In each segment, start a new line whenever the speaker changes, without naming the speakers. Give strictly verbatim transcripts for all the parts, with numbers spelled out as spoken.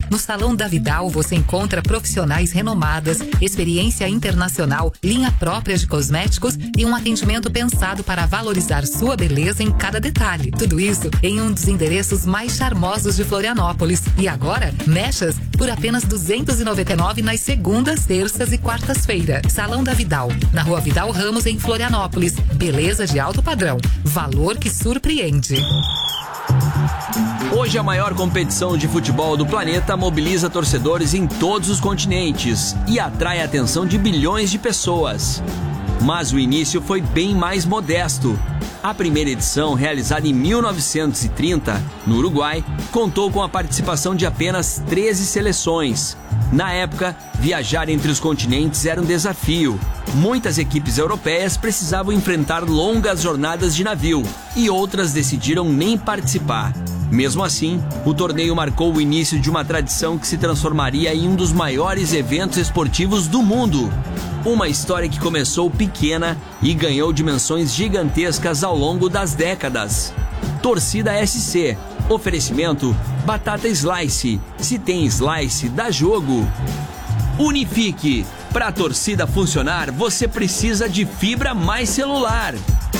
No Salão da Vidal você encontra profissionais renomadas, experiência internacional, linha própria de cosméticos e um atendimento pensado para valorizar sua beleza em cada detalhe. Tudo isso em um dos endereços mais charmosos de Florianópolis. E agora, mechas por apenas duzentos e noventa e nove reais nas segundas, terças e quartas-feiras. Salão da Vidal, na Rua Vidal Ramos, em Florianópolis. Beleza de alto padrão, valor que surpreende.
Hoje a maior competição de futebol do planeta mobiliza torcedores em todos os continentes e atrai a atenção de bilhões de pessoas. Mas o início foi bem mais modesto. A primeira edição, realizada em mil novecentos e trinta, no Uruguai, contou com a participação de apenas treze seleções. Na época, viajar entre os continentes era um desafio. Muitas equipes europeias precisavam enfrentar longas jornadas de navio e outras decidiram nem participar. Mesmo assim, o torneio marcou o início de uma tradição que se transformaria em um dos maiores eventos esportivos do mundo. Uma história que começou pequena e ganhou dimensões gigantescas ao longo das décadas. Torcida S C. Oferecimento Batata Slice. Se tem Slice, dá jogo. Unifique. Para a torcida funcionar, você precisa de fibra mais celular.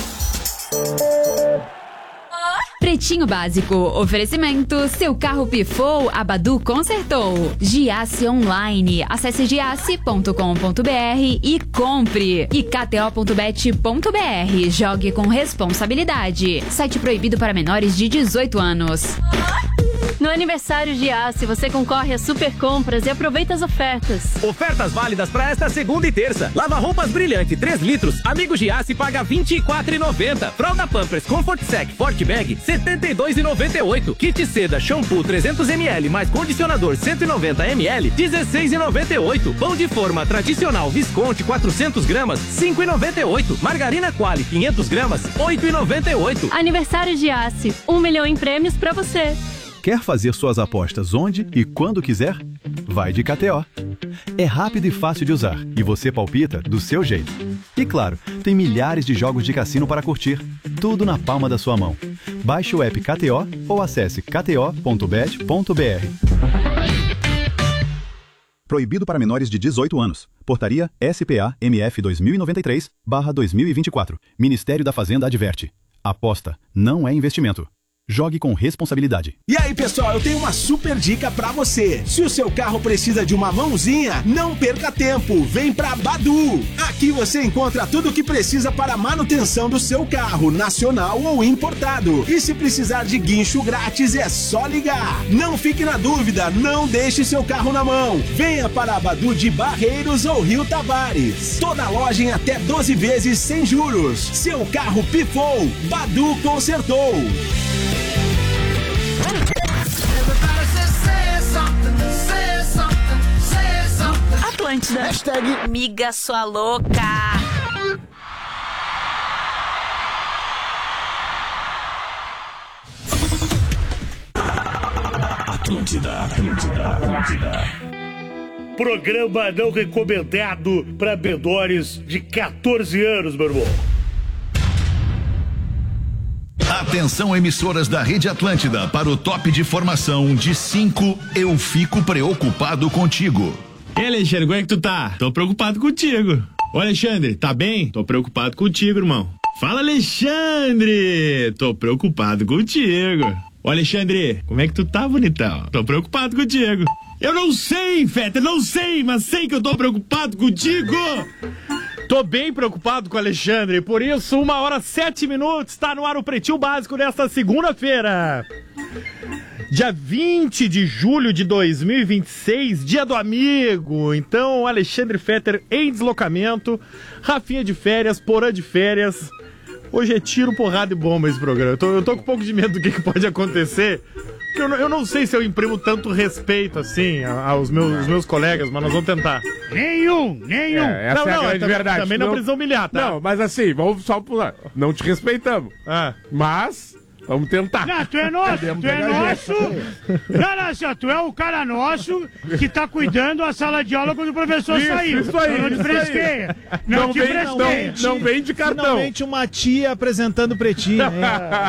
Pretinho Básico, oferecimento, seu carro pifou, a Badu consertou. Giasse Online, acesse giasse ponto com ponto br e compre. E k t o ponto bet ponto b r, jogue com responsabilidade. Site proibido para menores de dezoito anos.
No aniversário de Giasse, você concorre a super compras e aproveita as ofertas.
Ofertas válidas para esta segunda e terça. Lava roupas Brilhante, três litros. Amigo Giasse paga vinte e quatro reais e noventa centavos. Fralda Pampers Comfort Sec Forte Bag, setenta e dois reais e noventa e oito centavos. Kit Seda Shampoo trezentos mililitros mais condicionador cento e noventa mililitros, dezesseis reais e noventa e oito centavos. Pão de forma tradicional Visconti quatrocentos gramas, cinco reais e noventa e oito centavos. Margarina Quali quinhentos gramas, oito reais e noventa e oito centavos.
Aniversário de Giasse, um milhão em prêmios para você.
Quer fazer suas apostas onde e quando quiser? Vai de K T O. É rápido e fácil de usar e você palpita do seu jeito. E claro, tem milhares de jogos de cassino para curtir, tudo na palma da sua mão. Baixe o app K T O ou acesse k t o ponto bet ponto b r. Proibido para menores de dezoito anos. Portaria S P A M F dois mil e noventa e três barra dois mil e vinte e quatro. Ministério da Fazenda adverte. Aposta não é investimento. Jogue com responsabilidade.
E aí, pessoal, eu tenho uma super dica pra você. Se o seu carro precisa de uma mãozinha, não perca tempo. Vem pra Badu. Aqui você encontra tudo o que precisa para a manutenção do seu carro, nacional ou importado. E se precisar de guincho grátis, é só ligar. Não fique na dúvida, não deixe seu carro na mão. Venha para a Badu de Barreiros ou Rio Tavares. Toda loja em até doze vezes sem juros. Seu carro pifou, Badu consertou.
Atlântida. Hashtag Miga Sua Louca.
Atlântida, Atlântida, Atlântida. Programa não recomendado para menores de quatorze anos, meu irmão.
Atenção, emissoras da Rede Atlântida, para o top de formação de cinco. Eu fico preocupado contigo.
E aí, Alexandre, como é que tu tá? Tô preocupado contigo. Ô, Alexandre, tá bem? Tô preocupado contigo, irmão. Fala, Alexandre! Tô preocupado contigo. Ô, Alexandre, como é que tu tá, bonitão? Tô preocupado contigo. Eu não sei, Feta, não sei, mas sei que eu tô preocupado contigo. Tô bem preocupado com o Alexandre, por isso, uma hora sete minutos, tá no ar o Pretinho Básico nesta segunda-feira. Dia vinte de julho de dois mil e vinte e seis, dia do amigo. Então, Alexandre Fetter em deslocamento, Rafinha de férias, Porã de férias. Hoje é tiro, porrada e bomba esse programa. Eu tô, eu tô com um pouco de medo do que, que pode acontecer. Porque eu, eu não sei se eu imprimo tanto respeito assim aos meus, aos meus colegas, mas nós vamos tentar.
Nenhum, nenhum.
É, essa não, é a grande
também,
verdade. Também não, não precisa humilhar, tá?
Não, mas assim, vamos só pular. Não te respeitamos.
Ah.
Mas Vamos tentar.
Não, tu é nosso, tu é nosso. Não, não, assim, ó, tu é o cara nosso que tá cuidando a sala de aula quando o professor
Isso,
saiu.
isso aí,
Não te
isso
fresqueia. Não,
Não
te
vem-
fresqueia.
não- não vem de cartão.
Finalmente uma tia apresentando o Pretinho, hein?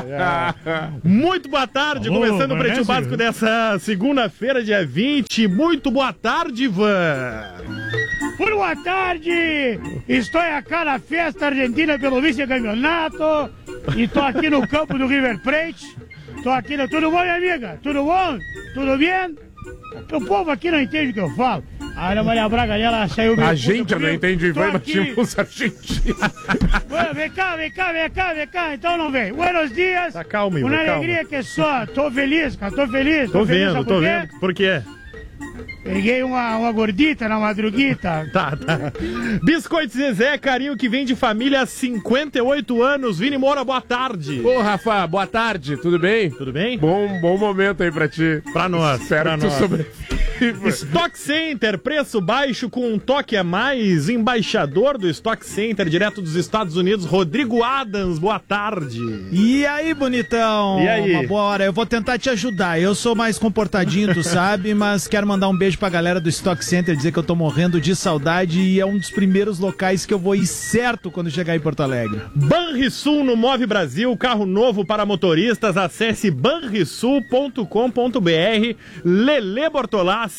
Muito boa tarde,
Alô,
começando o Pretinho
Vanessa.
Básico dessa segunda-feira, dia vinte. Muito boa tarde, Ivan.
Muito boa tarde! Estou aqui na festa argentina pelo vice-campeonato e estou aqui no campo do River Plate. Estou aqui no... Tudo bom, minha amiga? Tudo bom? Tudo bem? O povo aqui não entende o que eu falo. A Ana Maria Braga, ela saiu meio
A
puta
gente não
comigo.
entende, Ivan,
Tô
mas
aqui.
tinha uns argentinos.
Bueno, vem cá, vem cá, vem cá, vem cá. Então não vem. Buenos dias.
Tá calmo, Ivan,
Uma
calma.
alegria que só. Tô feliz, cara. Tô feliz.
Tô
feliz,
vendo,
sabe
tô
por quê?
vendo. Por quê?
Peguei uma, uma gordita na madruguita.
Tá, tá. Biscoito Zezé, carinho que vem de família há cinquenta e oito anos. Vini Moura, boa tarde.
Ô, Rafa, boa tarde, tudo bem?
Tudo bem?
Bom, bom momento aí pra ti.
Pra nós.
Espero
pra
que tu
nós.
sobreviva.
Stock Center, preço baixo com um toque a mais. Embaixador do Stock Center, direto dos Estados Unidos, Rodrigo Adams, boa tarde.
E aí, bonitão?
E aí?
Uma boa hora. Eu vou tentar te ajudar. Eu sou mais comportadinho, tu sabe, mas quero mandar um beijo pra galera do Stock Center, dizer que eu tô morrendo de saudade e é um dos primeiros locais que eu vou ir certo quando chegar em Porto Alegre.
Banrisul no Move Brasil, carro novo para motoristas. Acesse banrisul ponto com ponto br. Lelê Bortolassi.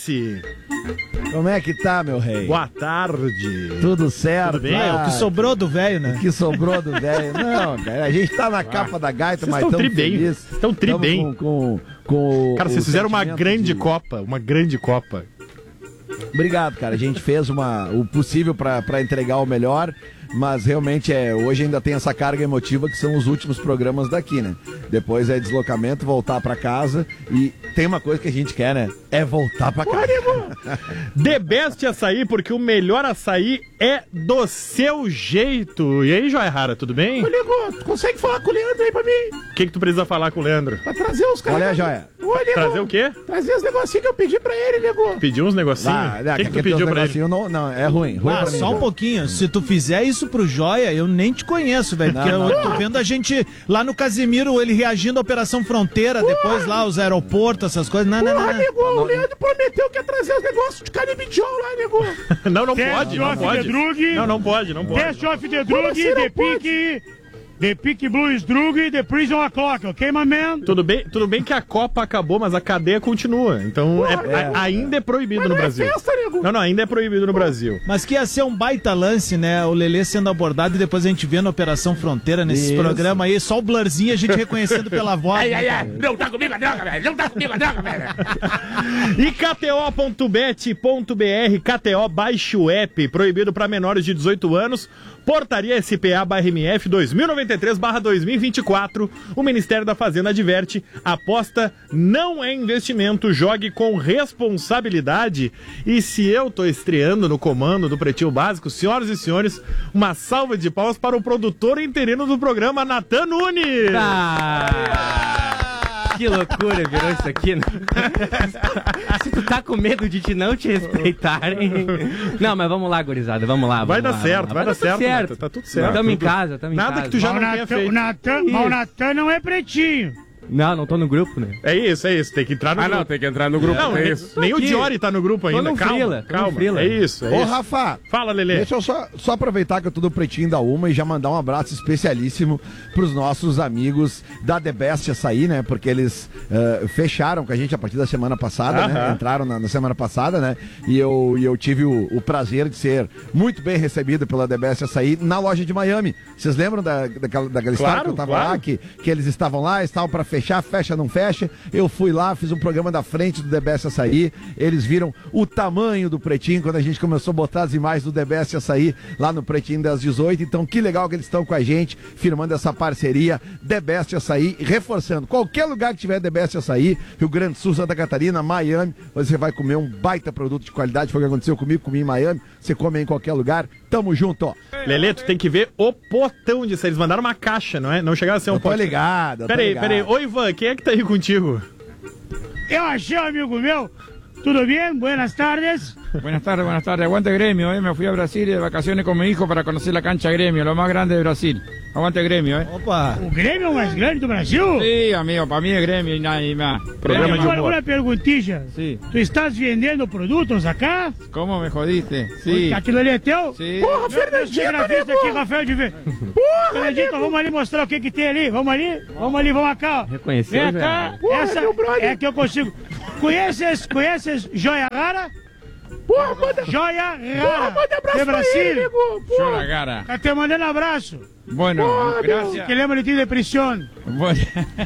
Como é que tá, meu rei?
Boa tarde.
Tudo certo?
Tudo bem?
Ah, é o que sobrou do velho, né?
O que sobrou do velho. Não, cara, a gente tá na capa da gaita,
Vocês
mas
estão
estamos
tri bem.
felizes.
Estão tri
Tamo
bem.
Com, com, com
Cara,
o
vocês fizeram uma
sentimento
grande
de-
Copa. Uma grande Copa.
Obrigado, cara. A gente fez uma, o possível pra, pra entregar o melhor, mas realmente é, hoje ainda tem essa carga emotiva que são os últimos programas daqui, né? Depois é deslocamento, voltar pra casa e tem uma coisa que a gente quer, né? É voltar pra casa.
The Best Açaí, porque o melhor açaí é do seu jeito. E aí, Joia Rara, tudo bem?
Ô, Nego, tu consegue falar com o Leandro aí pra mim?
O que que tu precisa falar com o Leandro?
Pra trazer os caras.
Olha, Joia.
Ô, Nego,
Trazer o quê?
Trazer os negocinhos que eu pedi pra ele, Nego.
Pediu uns negocinhos?
Ah,
O que que tu
aquele
pediu pra ele?
negocinho não, não, é ruim. ruim
Ah,
pra mim,
só um
Joia.
pouquinho. Se tu fizer isso pro Joia, eu nem te conheço, velho. Porque
Não,
eu
não.
tô vendo a gente lá no Casimiro, ele reagindo à Operação Fronteira, depois lá os aeroportos, essas coisas. Não, não, não.
Porra,
não.
Nego, o Leandro prometeu que ia trazer os negócios de canibidiol lá, Nego.
Não, não
Test
pode, não
of
pode.
the drug.
Não, não pode, não pode.
Test of the
Como
drug,
assim não
the
pode?
pick, the pick blues drug, the prison o'clock, ok, my man?
Tudo bem, tudo bem que a Copa acabou, mas a cadeia continua. Então é-
é.
a- ainda é proibido
Mas
no
não é
Brasil.
festa, Nego.
Não, não, ainda é proibido no Brasil.
Mas que ia ser um baita lance, né? O Lelê sendo abordado e depois a gente vendo a Operação Fronteira nesses
Isso.
programas aí, só o blurzinho a gente reconhecendo pela voz.
Ai,
né,
ai, ai.
cara?
Não tá comigo a droga, velho. Não tá comigo a droga, velho.
E K T O ponto bet ponto br, K T O, baixe o app, proibido para menores de dezoito anos, portaria S P A barra M F dois mil e noventa e três barra dois mil e vinte e quatro, o Ministério da Fazenda adverte, aposta não é investimento, jogue com responsabilidade. E se eu tô estreando no comando do Pretinho Básico, senhoras e senhores, uma salva de palmas para o produtor interino do programa, Natan Nunes.
Ah, que loucura virou isso aqui, né? Se tu tá com medo de te não te respeitarem. Não, mas vamos lá, gurizada, vamos lá.
Vai
vamos
dar
lá,
certo,
vamos lá.
vai dar
tudo
certo,
certo.
Natan, tá tudo certo.
Tamo em
Tudo-
casa, tamo em
Nada
casa.
que tu já
Mas
não
o
tenha
Natan-
feito.
o Natan, mas o Natan não é pretinho.
Não, não tô no grupo, né?
É isso, é isso, tem que entrar no
Ah,
grupo.
não, tem que entrar no grupo.
Não,
é
nem,
isso.
nem o
aqui.
Diori tá no grupo
Tô
ainda.
no
calma,
frila, tô no
calma.
frila.
É isso, é
Ô,
isso.
Rafa,
Fala, Lelê.
deixa eu só, só aproveitar que eu tô do Pretinho da Uma e já mandar um abraço especialíssimo pros nossos amigos da The Best Açaí, né? Porque eles eh, fecharam com a gente a partir da semana passada, né?
Aham.
Entraram na, na semana passada, né? E eu, e eu tive o, o prazer de ser muito bem recebido pela The Best Açaí na loja de Miami. Vocês lembram da, daquela, daquela história
Claro,
que eu tava
claro.
lá, que, que eles estavam lá, estavam pra fechar, fecha, não fecha. Eu fui lá, fiz um programa da frente do The Best Açaí. Eles viram o tamanho do Pretinho quando a gente começou a botar as imagens do The Best Açaí lá no Pretinho das dezoito. Então, que legal que eles estão com a gente, firmando essa parceria The Best Açaí, reforçando. Qualquer lugar que tiver The Best Açaí, Rio Grande do Sul, Santa Catarina, Miami, você vai comer um baita produto de qualidade. Foi o que aconteceu comigo, comi em Miami. Você come em qualquer lugar. Tamo junto, ó.
Lelê, tu tem que ver o potão disso. Eles mandaram uma caixa, não é? Não chegaram a ser um
Eu tô
potão.
ligado, eu tô
Peraí,
ligado.
peraí. Ô, Ivan, quem é que tá aí contigo?
Eu achei um amigo meu Tudo bem? Buenas tardes.
Buenas tardes, buenas tardes. Aguante Gremio, eh. Me fui a Brasil de vacaciones con mi hijo para conocer la cancha Gremio, lo más grande de Brasil. Aguante Gremio, eh.
Opa.
O Grêmio mais grande do Brasil?
Sí, amigo, para mí es Gremio y nada y más.
Programa de humor. Una perguntilla.
Sí.
Tu estás vendendo produtos acá?
¿Cómo me jodiste? Sí.
Aquilo ali é teu?
Sí.
Porra, Fernandinho, aqui, Rafael de Ver. Porra, Fernandinho, vamos ali mostrar o que que tem ali. Vamos ali, vamos ali, vamos cá.
Reconheceu,
Vem cá,
Porra,
essa é que eu consigo. Conheces, conheces Joia Rara?
Porra, manda...
Joia Rara.
Porra, manda abraço
de Brasil.
Ele,
Joia Rara.
Tá te mandando abraço.
Bueno,
Porra,
gracias.
Que lembra de ti de prisão.
Bueno.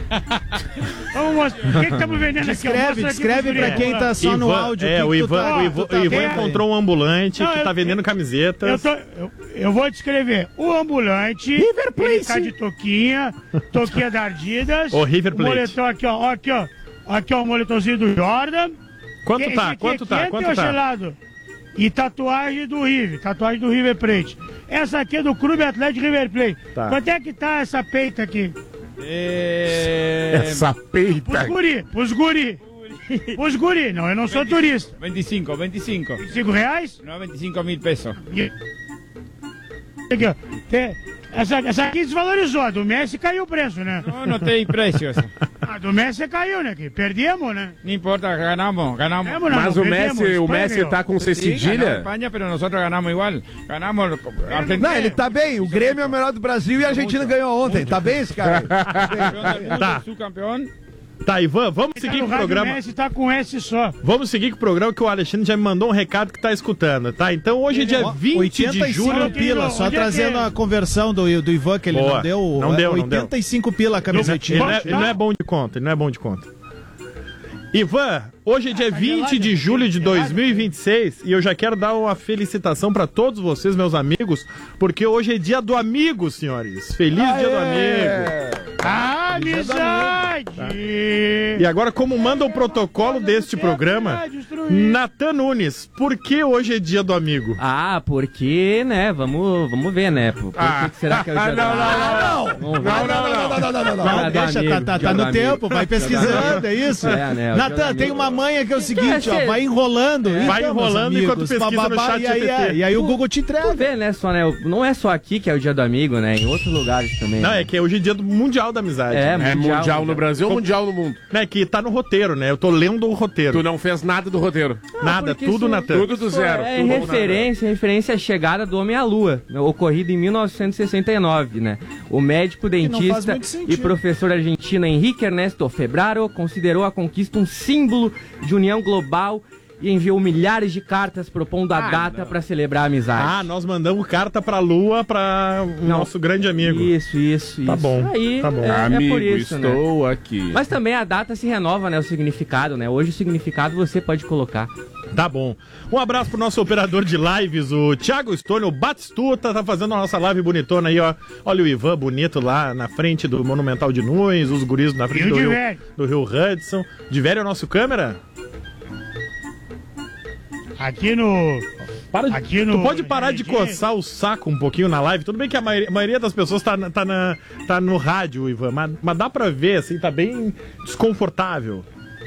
Vamos mostrar. O que que estamos vendendo aqui?
Descreve, descreve pra quem tá só no áudio.
É,
que
o
que
Ivan,
tá,
o Ivan,
tá
o Ivan
vendo?
encontrou um ambulante
Não,
que
eu-
tá vendendo camisetas.
Eu, tô, eu, eu vou descrever. O ambulante, ele tá de toquinha, toquinha da Adidas.
O River Plate.
moletom aqui, ó, ó, aqui, ó. Aqui, ó, o moletomzinho do Jordan.
Quanto
Esse
tá?
aqui
Quanto
é
tá?
quente
Quanto
ou
tá?
gelado? E tatuagem do River, tatuagem do River Plate. Essa aqui é do Clube Atlético River Plate.
Tá.
Quanto é que tá essa peita aqui?
Eh,
Essa peita.
Pros guri, pros guri. Pros guri, não, eu não sou turista.
veinticinco, veinticinco.
Cinco reais?
No, veinticinco mil pesos.
E- Aqui, ó. Tem- Essa, essa aqui desvalorizou, a do Messi caiu o preço, né?
No, no tem precios.
A do Messi caiu, né? Que perdemos, né?
No importa, ganamos, ganamos.
Ganamos, não,
Mas
não
o
perdemos,
Messi, o
Espanha
Messi
ganhou.
tá com C
Sí, ganó
cedilha?
España, pero nosotros ganamos igual. Ganamos Argentina.
Não, ele tá bem. O Grêmio é o melhor do Brasil e a Argentina ganhou ontem. Tá bem esse cara?
Tá.
Subcampeón.
Tá, Ivan, vamos seguir
Tá
com
no
o
rádio,
programa.
O Messi tá com S só.
Vamos seguir com o programa que o Alexandre já me mandou um recado que tá escutando, tá? Então hoje é dia vinte de julho.
oitenta e cinco pila, só
Onde é que
trazendo
é?
a conversão do, do Ivan que ele
Boa.
não deu.
Não
é,
deu, não deu.
oitenta e cinco pila a
Ele,
camisetinha.
não é, ele não é bom de conta, ele não é bom de conta. Ivan, hoje é dia vinte de julho de dois mil e vinte e seis e eu já quero dar uma felicitação pra todos vocês, meus amigos, porque hoje é dia do amigo, senhores. Feliz dia do amigo.
Amizade!
E agora, como manda o protocolo deste programa, Natan Nunes, por que hoje é dia do amigo?
Ah, porque, né, vamos, vamos ver, né? Por, por
Ah.
que será que é o dia
Não,
do
não,
amigo?
não,
Vamos ver.
Não, não, não, não, não, não, não, não.
Não,
do
deixa,
amigo,
tá, tá,
dia
tá
do
no
amigo.
tempo, vai pesquisando, é isso?
É, né, o dia do
Natan,
amigo.
tem uma manha que é o seguinte, ó,
ser.
vai enrolando.
Vai
então, meus
enrolando enquanto
amigos,
pesquisa no
bababá,
chat
e aí,
G P T.
é, e aí o Google te
Tu
entrega.
vê, né, só, né? Não é só aqui que é o dia do amigo, né? Em outros lugares também.
Não, é que hoje é dia do Mundial da Amizade.
É,
né?
É mundial no Brasil ou mundial no mundo?
Né, que tá no roteiro, né? Eu tô lendo o roteiro.
Tu não fez nada do roteiro.
Nada,
porque
tudo
isso-
Natan.
Tudo do zero.
É
Tudo do
referência, referência à chegada do homem à lua, né, ocorrida em mil novecentos e sessenta e nove, né? O médico,
não faz
dentista
muito sentido.
e professor argentino Henrique Ernesto Febraro considerou a conquista um símbolo de união global e enviou milhares de cartas propondo a data para celebrar a amizade.
Ah, nós mandamos carta pra Lua pra o
Não.
nosso grande amigo.
Isso, isso,
Tá
isso.
bom,
Aí
tá bom.
É, é
Amigo,
por isso, né?
estou aqui.
Mas também a data se renova, né? O significado, né? Hoje o significado você pode colocar.
Tá bom. Um abraço pro nosso operador de lives, o Thiago Stone, o Batistuta, tá fazendo a nossa live bonitona aí, ó. Olha o Ivan bonito lá na frente do Monumental de Nunes, os guris na frente
E o
do Rio,
Divério?
do Rio Hudson. Divério é o nosso câmera?
Aqui no...
Para de,
Aqui no-
tu pode parar de coçar o saco um pouquinho na live? Tudo bem que a maioria, a maioria das pessoas tá, na- tá, na, tá no rádio, Ivan, mas, mas dá pra ver, assim, tá bem desconfortável.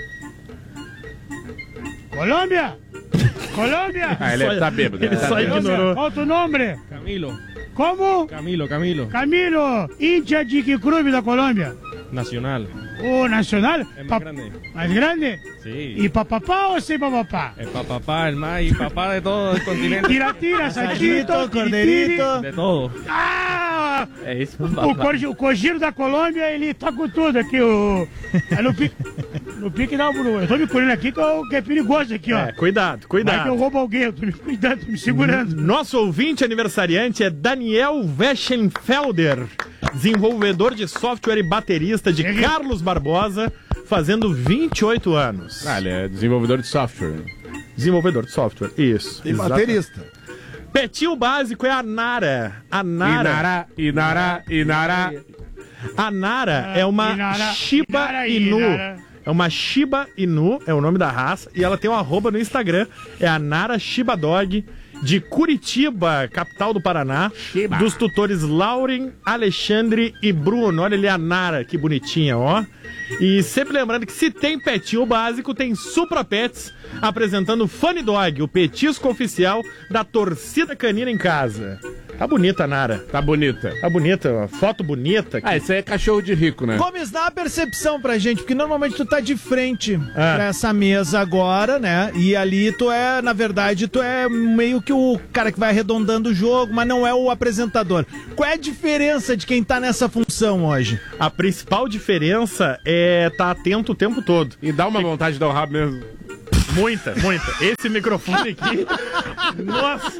Colômbia! Colômbia!
Ah, ele tá bêbado.
Ele só
Colômbia,
ignorou.
qual o teu nome?
Camilo.
Como?
Camilo, Camilo.
Camilo, hincha de que clube da Colômbia?
Nacional.
O Nacional?
É mais
Pa-
grande.
Mais grande?
Sí.
¿Y papapá o sem papapá?
El papá, el más y papá de todo el continente.
Tira, tira,
Sachito,
Sachito,
corderito.
De todo.
Ah!
É isso,
O, Cogi- o Cogiro da Colômbia, ele tá com tudo aqui, o... É no pique... No pique não, Bruno. Eu tô me colhendo aqui que, eu- que é perigoso aqui, ó.
É, cuidado,
Vai que
cuidado.
eu roubo alguém, eu tô me cuidando, tô me segurando.
Nosso ouvinte aniversariante é Daniel Weschenfelder, desenvolvedor de software e baterista de Carlos Barbosa, fazendo vinte e oito anos.
Ah, ele é desenvolvedor de software.
Desenvolvedor de software, isso.
E
exato.
baterista.
Petinho básico é a Nara. A Nara.
Inara, Inara, Inara.
A Nara é uma
Inara,
Shiba
Inara,
Inu.
Inara.
É uma Shiba Inu, é o nome da raça, e ela tem um arroba no Instagram, é a Nara Shiba Dog, de Curitiba, capital do Paraná,
Chiba.
dos tutores Lauren, Alexandre e Bruno. Olha ali a Nara, que bonitinha, ó. E sempre lembrando que se tem petinho básico, tem Supra Pets apresentando Funny Dog, o petisco oficial da torcida canina em casa. Tá bonita a Nara.
Tá bonita.
Tá bonita, ó. Foto bonita.
Ah, isso aí é cachorro de rico, né?
Gomes, dá a percepção pra gente, porque normalmente tu tá de frente
Ah.
pra essa mesa agora, né? E ali tu é, na verdade, tu é meio que o cara que vai arredondando o jogo, mas não é o apresentador. Qual é a diferença de quem tá nessa função hoje?
A principal diferença é estar atento o tempo todo.
E dá uma vontade de dar o rabo mesmo.
Muita, muita. Esse microfone aqui. Nossa!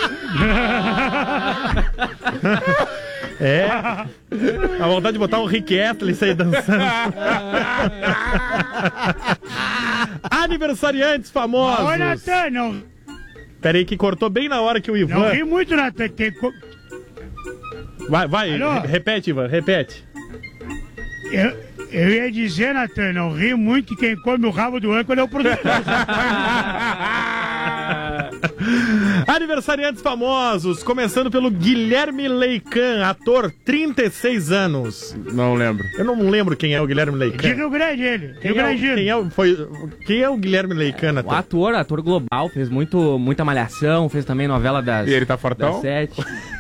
É. A vontade de botar o Rick Astley e sair dançando. Aniversariantes famosos.
Oi, Natan, não.
Peraí, que cortou bem na hora que o Ivan.
Não ri muito, Natan. Tem...
Vai, vai,
Alô?
re- repete, Ivan, repete.
Eu, eu ia dizer, Natan, não ri muito que quem come o rabo do âncora é o produtor.
Aniversariantes famosos, começando pelo Guilherme Leican, ator, trinta e seis anos.
Não lembro.
Eu não lembro quem é o Guilherme Leican.
De Rio Grande, ele.
Quem
Rio
é, o,
Grande.
quem, é o, foi, quem é o Guilherme Leican,
O ator, ator global, fez muito, muita malhação, fez também novela das,
E ele tá fortão?
das sete.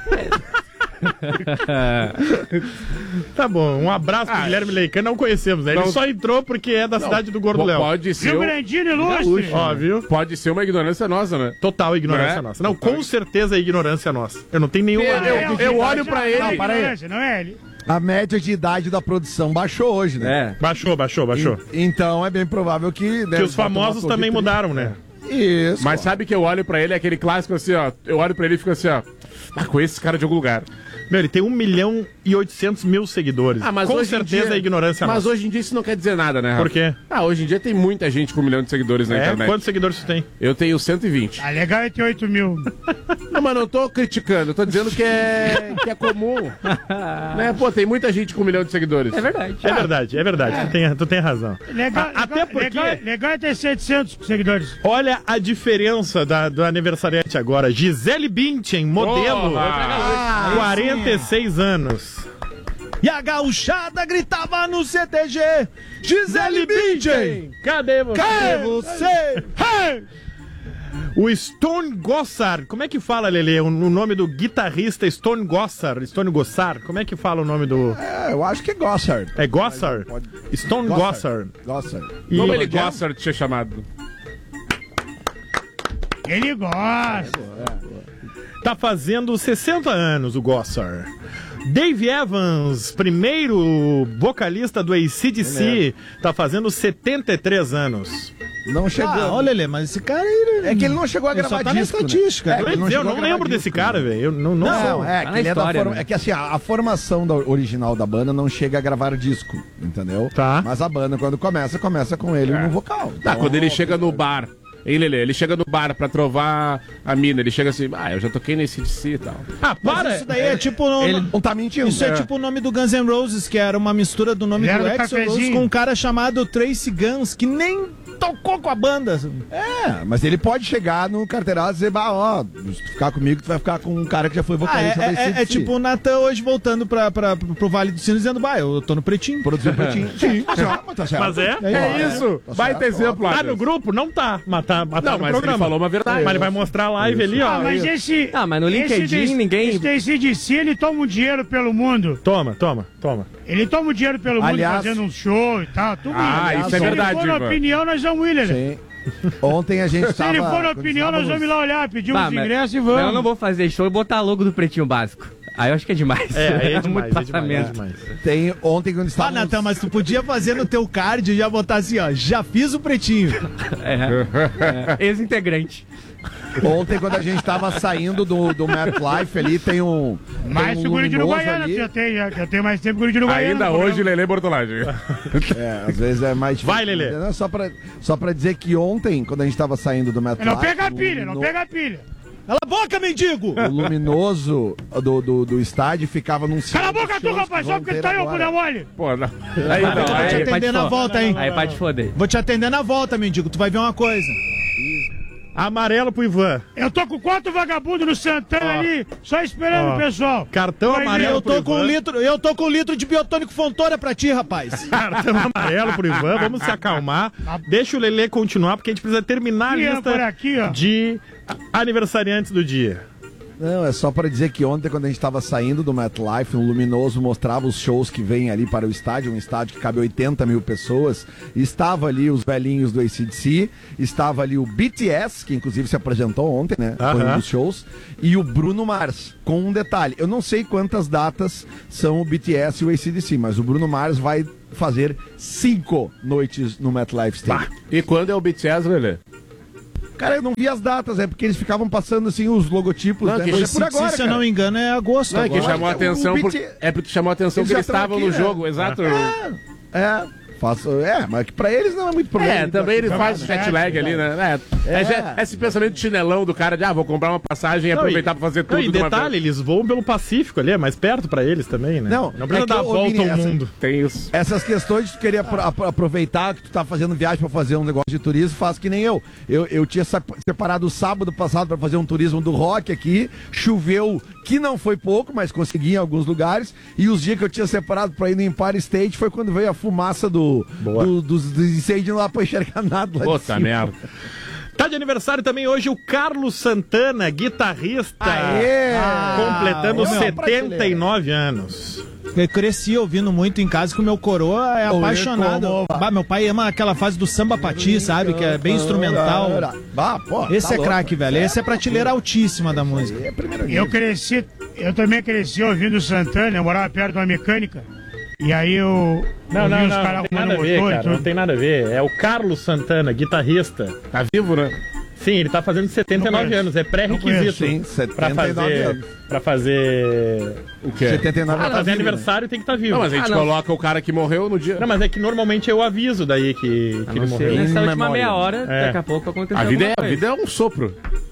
Tá bom, um abraço pro
Ah,
Guilherme Leican, não conhecemos, né? Ele
não-
só entrou porque é da
Não,
cidade do Gordo
po-
Léo.
Pode ser.
Rio
um-
Grandino ilustre.
Ó, viu?
Pode ser uma ignorância nossa, né?
Total ignorância
Não é?
nossa. Não, com certeza é ignorância nossa. Eu não tenho nenhuma...
Eu- eu-
É, o
eu
que
olho
faz
pra
a-
ele-
Não,
Não, para aí.
ignorância, não é ele.
A média de idade da produção baixou hoje, né?
É.
Baixou, baixou, baixou.
E- então é bem provável que... né,
Que os
vai tomar
famosos também
Covid.
mudaram, né?
Isso.
Mas sabe que eu olho pra ele, é aquele clássico assim, ó. Eu olho pra ele e fico assim, ó. Ah, conheço esse cara de algum lugar.
Meu, ele tem um milhão e oitocentos mil seguidores.
Ah, mas
com
hoje em
certeza
dia-
é ignorância
Mas
nossa.
hoje em dia isso não quer dizer nada, né, Rafa?
Por quê?
Ah, hoje em dia tem muita gente com um milhão de seguidores na
É?
internet.
Quantos seguidores você tem?
Eu tenho cento e vinte.
Ah, legal é ter oito mil.
Não, mas não tô criticando, eu tô dizendo que é, que é comum. Né? Pô, tem muita gente com um milhão de seguidores.
É verdade.
É verdade, é verdade. Tu, tem, tu tem razão.
Legal,
A- até
legal,
porque-
legal, legal é ter setecentos seguidores.
Olha a diferença da, do aniversariante agora. Gisele Bündchen, modelo.
Porra!
quarenta e seis anos.
E a gauchada gritava no C T G: Gisele Bündchen!
Cadê você?
Cadê você? Hey!
O Stone Gossard. Como é que fala, Lelê? O, o nome do guitarrista Stone Gossard. Stone Gossard. Como é que fala o nome do...
É, eu acho que é Gossard.
É Gossard?
Pode-
Stone Gossard.
Gossard.
E-
Como ele gosta de ser chamado?
Ele gosta.
Tá fazendo sessenta anos o Gossard. Dave Evans, primeiro vocalista do A C D C, tá fazendo setenta e três anos.
Não chegou.
Ah, olha, Lelê, mas esse cara aí...
É que ele não chegou a
Ele
gravar
só tá na
disco, né?
estatística.
É, que
Eu,
ele não
eu
chegou a
não
gravar
lembro desse
disco,
cara,
né?
velho. Eu não, não,
Não,
sei.
é,
Tá
que
na
ele é, da
história,
forma-
né?
é que assim, a, a formação da original da banda não chega a gravar disco, entendeu?
Tá.
Mas a banda, quando começa, começa com ele no vocal.
Tá,
Então,
quando ele chega no bar. Hein, Lelê? Ele chega no bar pra trovar a mina. Ele chega assim, ah, eu já toquei nesse D C e tal.
Ah,
Mas
para!
isso daí é, tipo... no-
Ele não tá mentindo.
Isso é. tipo o nome do Guns N' Roses, que era uma mistura do nome
Ele
do
era do
Axl Rose
cafezinho.
com um cara chamado Tracy Guns, que nem tocou com a banda.
É, mas ele pode chegar no carteirado e dizer, bah, ó, se tu ficar comigo, tu vai ficar com um cara que já foi
Ah, é,
vocalista da
é- é-
A C D C.
é tipo o Natan hoje voltando pra, pra, pro Vale do Sino dizendo, bah, eu tô no pretinho.
Produziu um pretinho. Sim, mas, ó, mas tá certo.
Mas é?
É,
É isso!
Tá
Baita
certo,
exemplo,
Tá
Adams.
no grupo? Não tá. Mas tá, mas tá
Não,
no
mas
programa.
ele falou uma verdade.
Mas ele vai mostrar a live ali, ó.
Ah, mas esse.
Ah, mas no
esse
LinkedIn
desse-
ninguém-
Esse A C D C, ele toma um dinheiro pelo mundo.
Toma, toma, toma.
Ele toma um dinheiro pelo
Aliás-
mundo fazendo um show e tal. Tudo
Ah,
isso.
isso é verdade,
Se ele for na
Ivan.
opinião, nós vamos ir, Lelê.
Sim. Ontem a gente
Se
tava...
ele for na
quando
opinião, nós
estávamos-
vamos lá olhar, pedir
Bah,
uns
mas-
ingressos e
mas
vamos.
eu não vou fazer show e botar logo do Pretinho Básico. Aí eu acho que é demais.
É, aí é demais,
muito
é demais, é
passamento.
demais.
Tem, ontem quando
Ah,
estávamos...
Natan, mas tu podia fazer no teu card e já botar assim, ó, já fiz o pretinho.
É, é, ex-integrante.
Ontem, quando a gente tava saindo do, do Mad Life ali, tem um.
Mais
tem um
seguro de
luminoso
Uruguaiana,
ali.
já tem, já, já tem mais tempo que o de Uruguaiana.
Ainda
no
hoje,
programa.
Lelê Bortolagem.
É, às vezes é mais difícil.
Vai, Lelê.
Não, só, pra, só pra dizer que ontem, quando a gente tava saindo do Mad
Não
Life.
pega a
o
pilha, não
lumino-
pega a pilha.
Cala a boca, mendigo!
O luminoso do, do, do estádio ficava num
Cala a boca tu, rapaz, só porque tu tá aí, ô mulher mole.
Pô, não.
Aí
Vou
não,
te
aí,
atender na volta, hein?
aí pra te foder.
Vou te atender na volta, mendigo. Tu vai ver uma coisa.
Amarelo pro Ivan.
Eu tô com quatro vagabundos no Santana
Ó.
ali, só esperando
Ó.
o pessoal.
Cartão
Vai
amarelo
ver.
Eu tô
pro
com um
Ivan.
litro, eu tô com um litro de biotônico Fontoura pra ti, rapaz.
Cartão amarelo pro Ivan, vamos se acalmar. Deixa o Lelê continuar, porque a gente precisa terminar a
Aqui, ó,
lista
por aqui, ó.
de aniversariantes do dia.
Não, é só para dizer que ontem, quando a gente estava saindo do MetLife, um luminoso mostrava os shows que vêm ali para o estádio, um estádio que cabe oitenta mil pessoas. Estava ali os velhinhos do A C D C, estava ali o B T S, que inclusive se apresentou ontem, né? Foi um
Aham.
dos shows, e o Bruno Mars, com um detalhe. Eu não sei quantas datas são o B T S e o A C D C, mas o Bruno Mars vai fazer cinco noites no MetLife Stadium.
E quando é o B T S, Lelê?
Cara, eu não vi as datas, é porque eles ficavam passando assim os logotipos,
Não,
né?
que
Mas
já-
é por agora,
Se eu
cara.
não me engano, é agosto.
Não, é que
agora.
chamou a
O-
atenção,
o
por-
B T
é porque chamou a atenção
Eles
que
já
eles
estão
estavam
aqui,
no
né?
jogo, exato.
É, faço, é, mas que pra eles não é muito problema.
É, também ele faz o jet lag ali, né? É, é,
É.
já- esse pensamento de chinelão do cara de, ah, vou comprar uma passagem e
Não,
aproveitar
e-
pra fazer tudo
Não, e
de uma
detalhe,
vez.
eles voam pelo Pacífico ali, é mais perto pra eles também, né?
Não,
não precisa
é que,
dar a
ô,
volta
Vini,
ao
essa-
mundo.
Tem isso.
Essas questões de tu querer apro- apro- aproveitar que tu tá fazendo viagem pra fazer um negócio de turismo, faz que nem eu. Eu, eu tinha sa- separado o sábado passado pra fazer um turismo do rock aqui, choveu, que não foi pouco, mas consegui em alguns lugares, e os dias que eu tinha separado pra ir no Empire State foi quando veio a fumaça do, do- dos, dos incêndios lá pra enxergar nada lá de
Puta
cima.
merda.
Tá de aniversário também hoje o Carlos Santana, guitarrista,
Aê!
completando
Ah, ô, meu,
setenta e nove anos.
Eu cresci ouvindo muito em casa que o meu coroa é
Oi,
apaixonado.
como
Bah, meu pai ama aquela fase do samba pati, sabe? Que é bem instrumental.
Bah, pô,
Esse
tá
é
louco.
craque, velho. Esse é prateleira altíssima da música.
É primeiro
Eu
nível.
cresci, eu também cresci ouvindo Santana, eu morava perto de uma mecânica. E aí eu
Não,
ouvi
não,
os
não,
caras
não tem
arrumando
nada a ver,
motor e
cara, não
tudo.
tem nada a ver. É o Carlos Santana, guitarrista.
Tá vivo, né?
Sim, ele tá fazendo setenta e nove
Não conheço.
anos, é
Não
pré-requisito
conheço, sim,
pra
setenta e nove
fazer,
anos.
pra fazer,
O quê?
setenta e nove
pra
tá
fazer
vivo, né?
aniversário tem que estar tá vivo.
Não, mas a gente
Ah, não.
coloca o cara que morreu no dia.
Não, mas é que normalmente eu aviso daí que, que ele morreu.
Nessa última
memória.
meia hora,
É.
daqui a pouco aconteceu
A vida, é,
alguma
a
coisa.
vida é um sopro.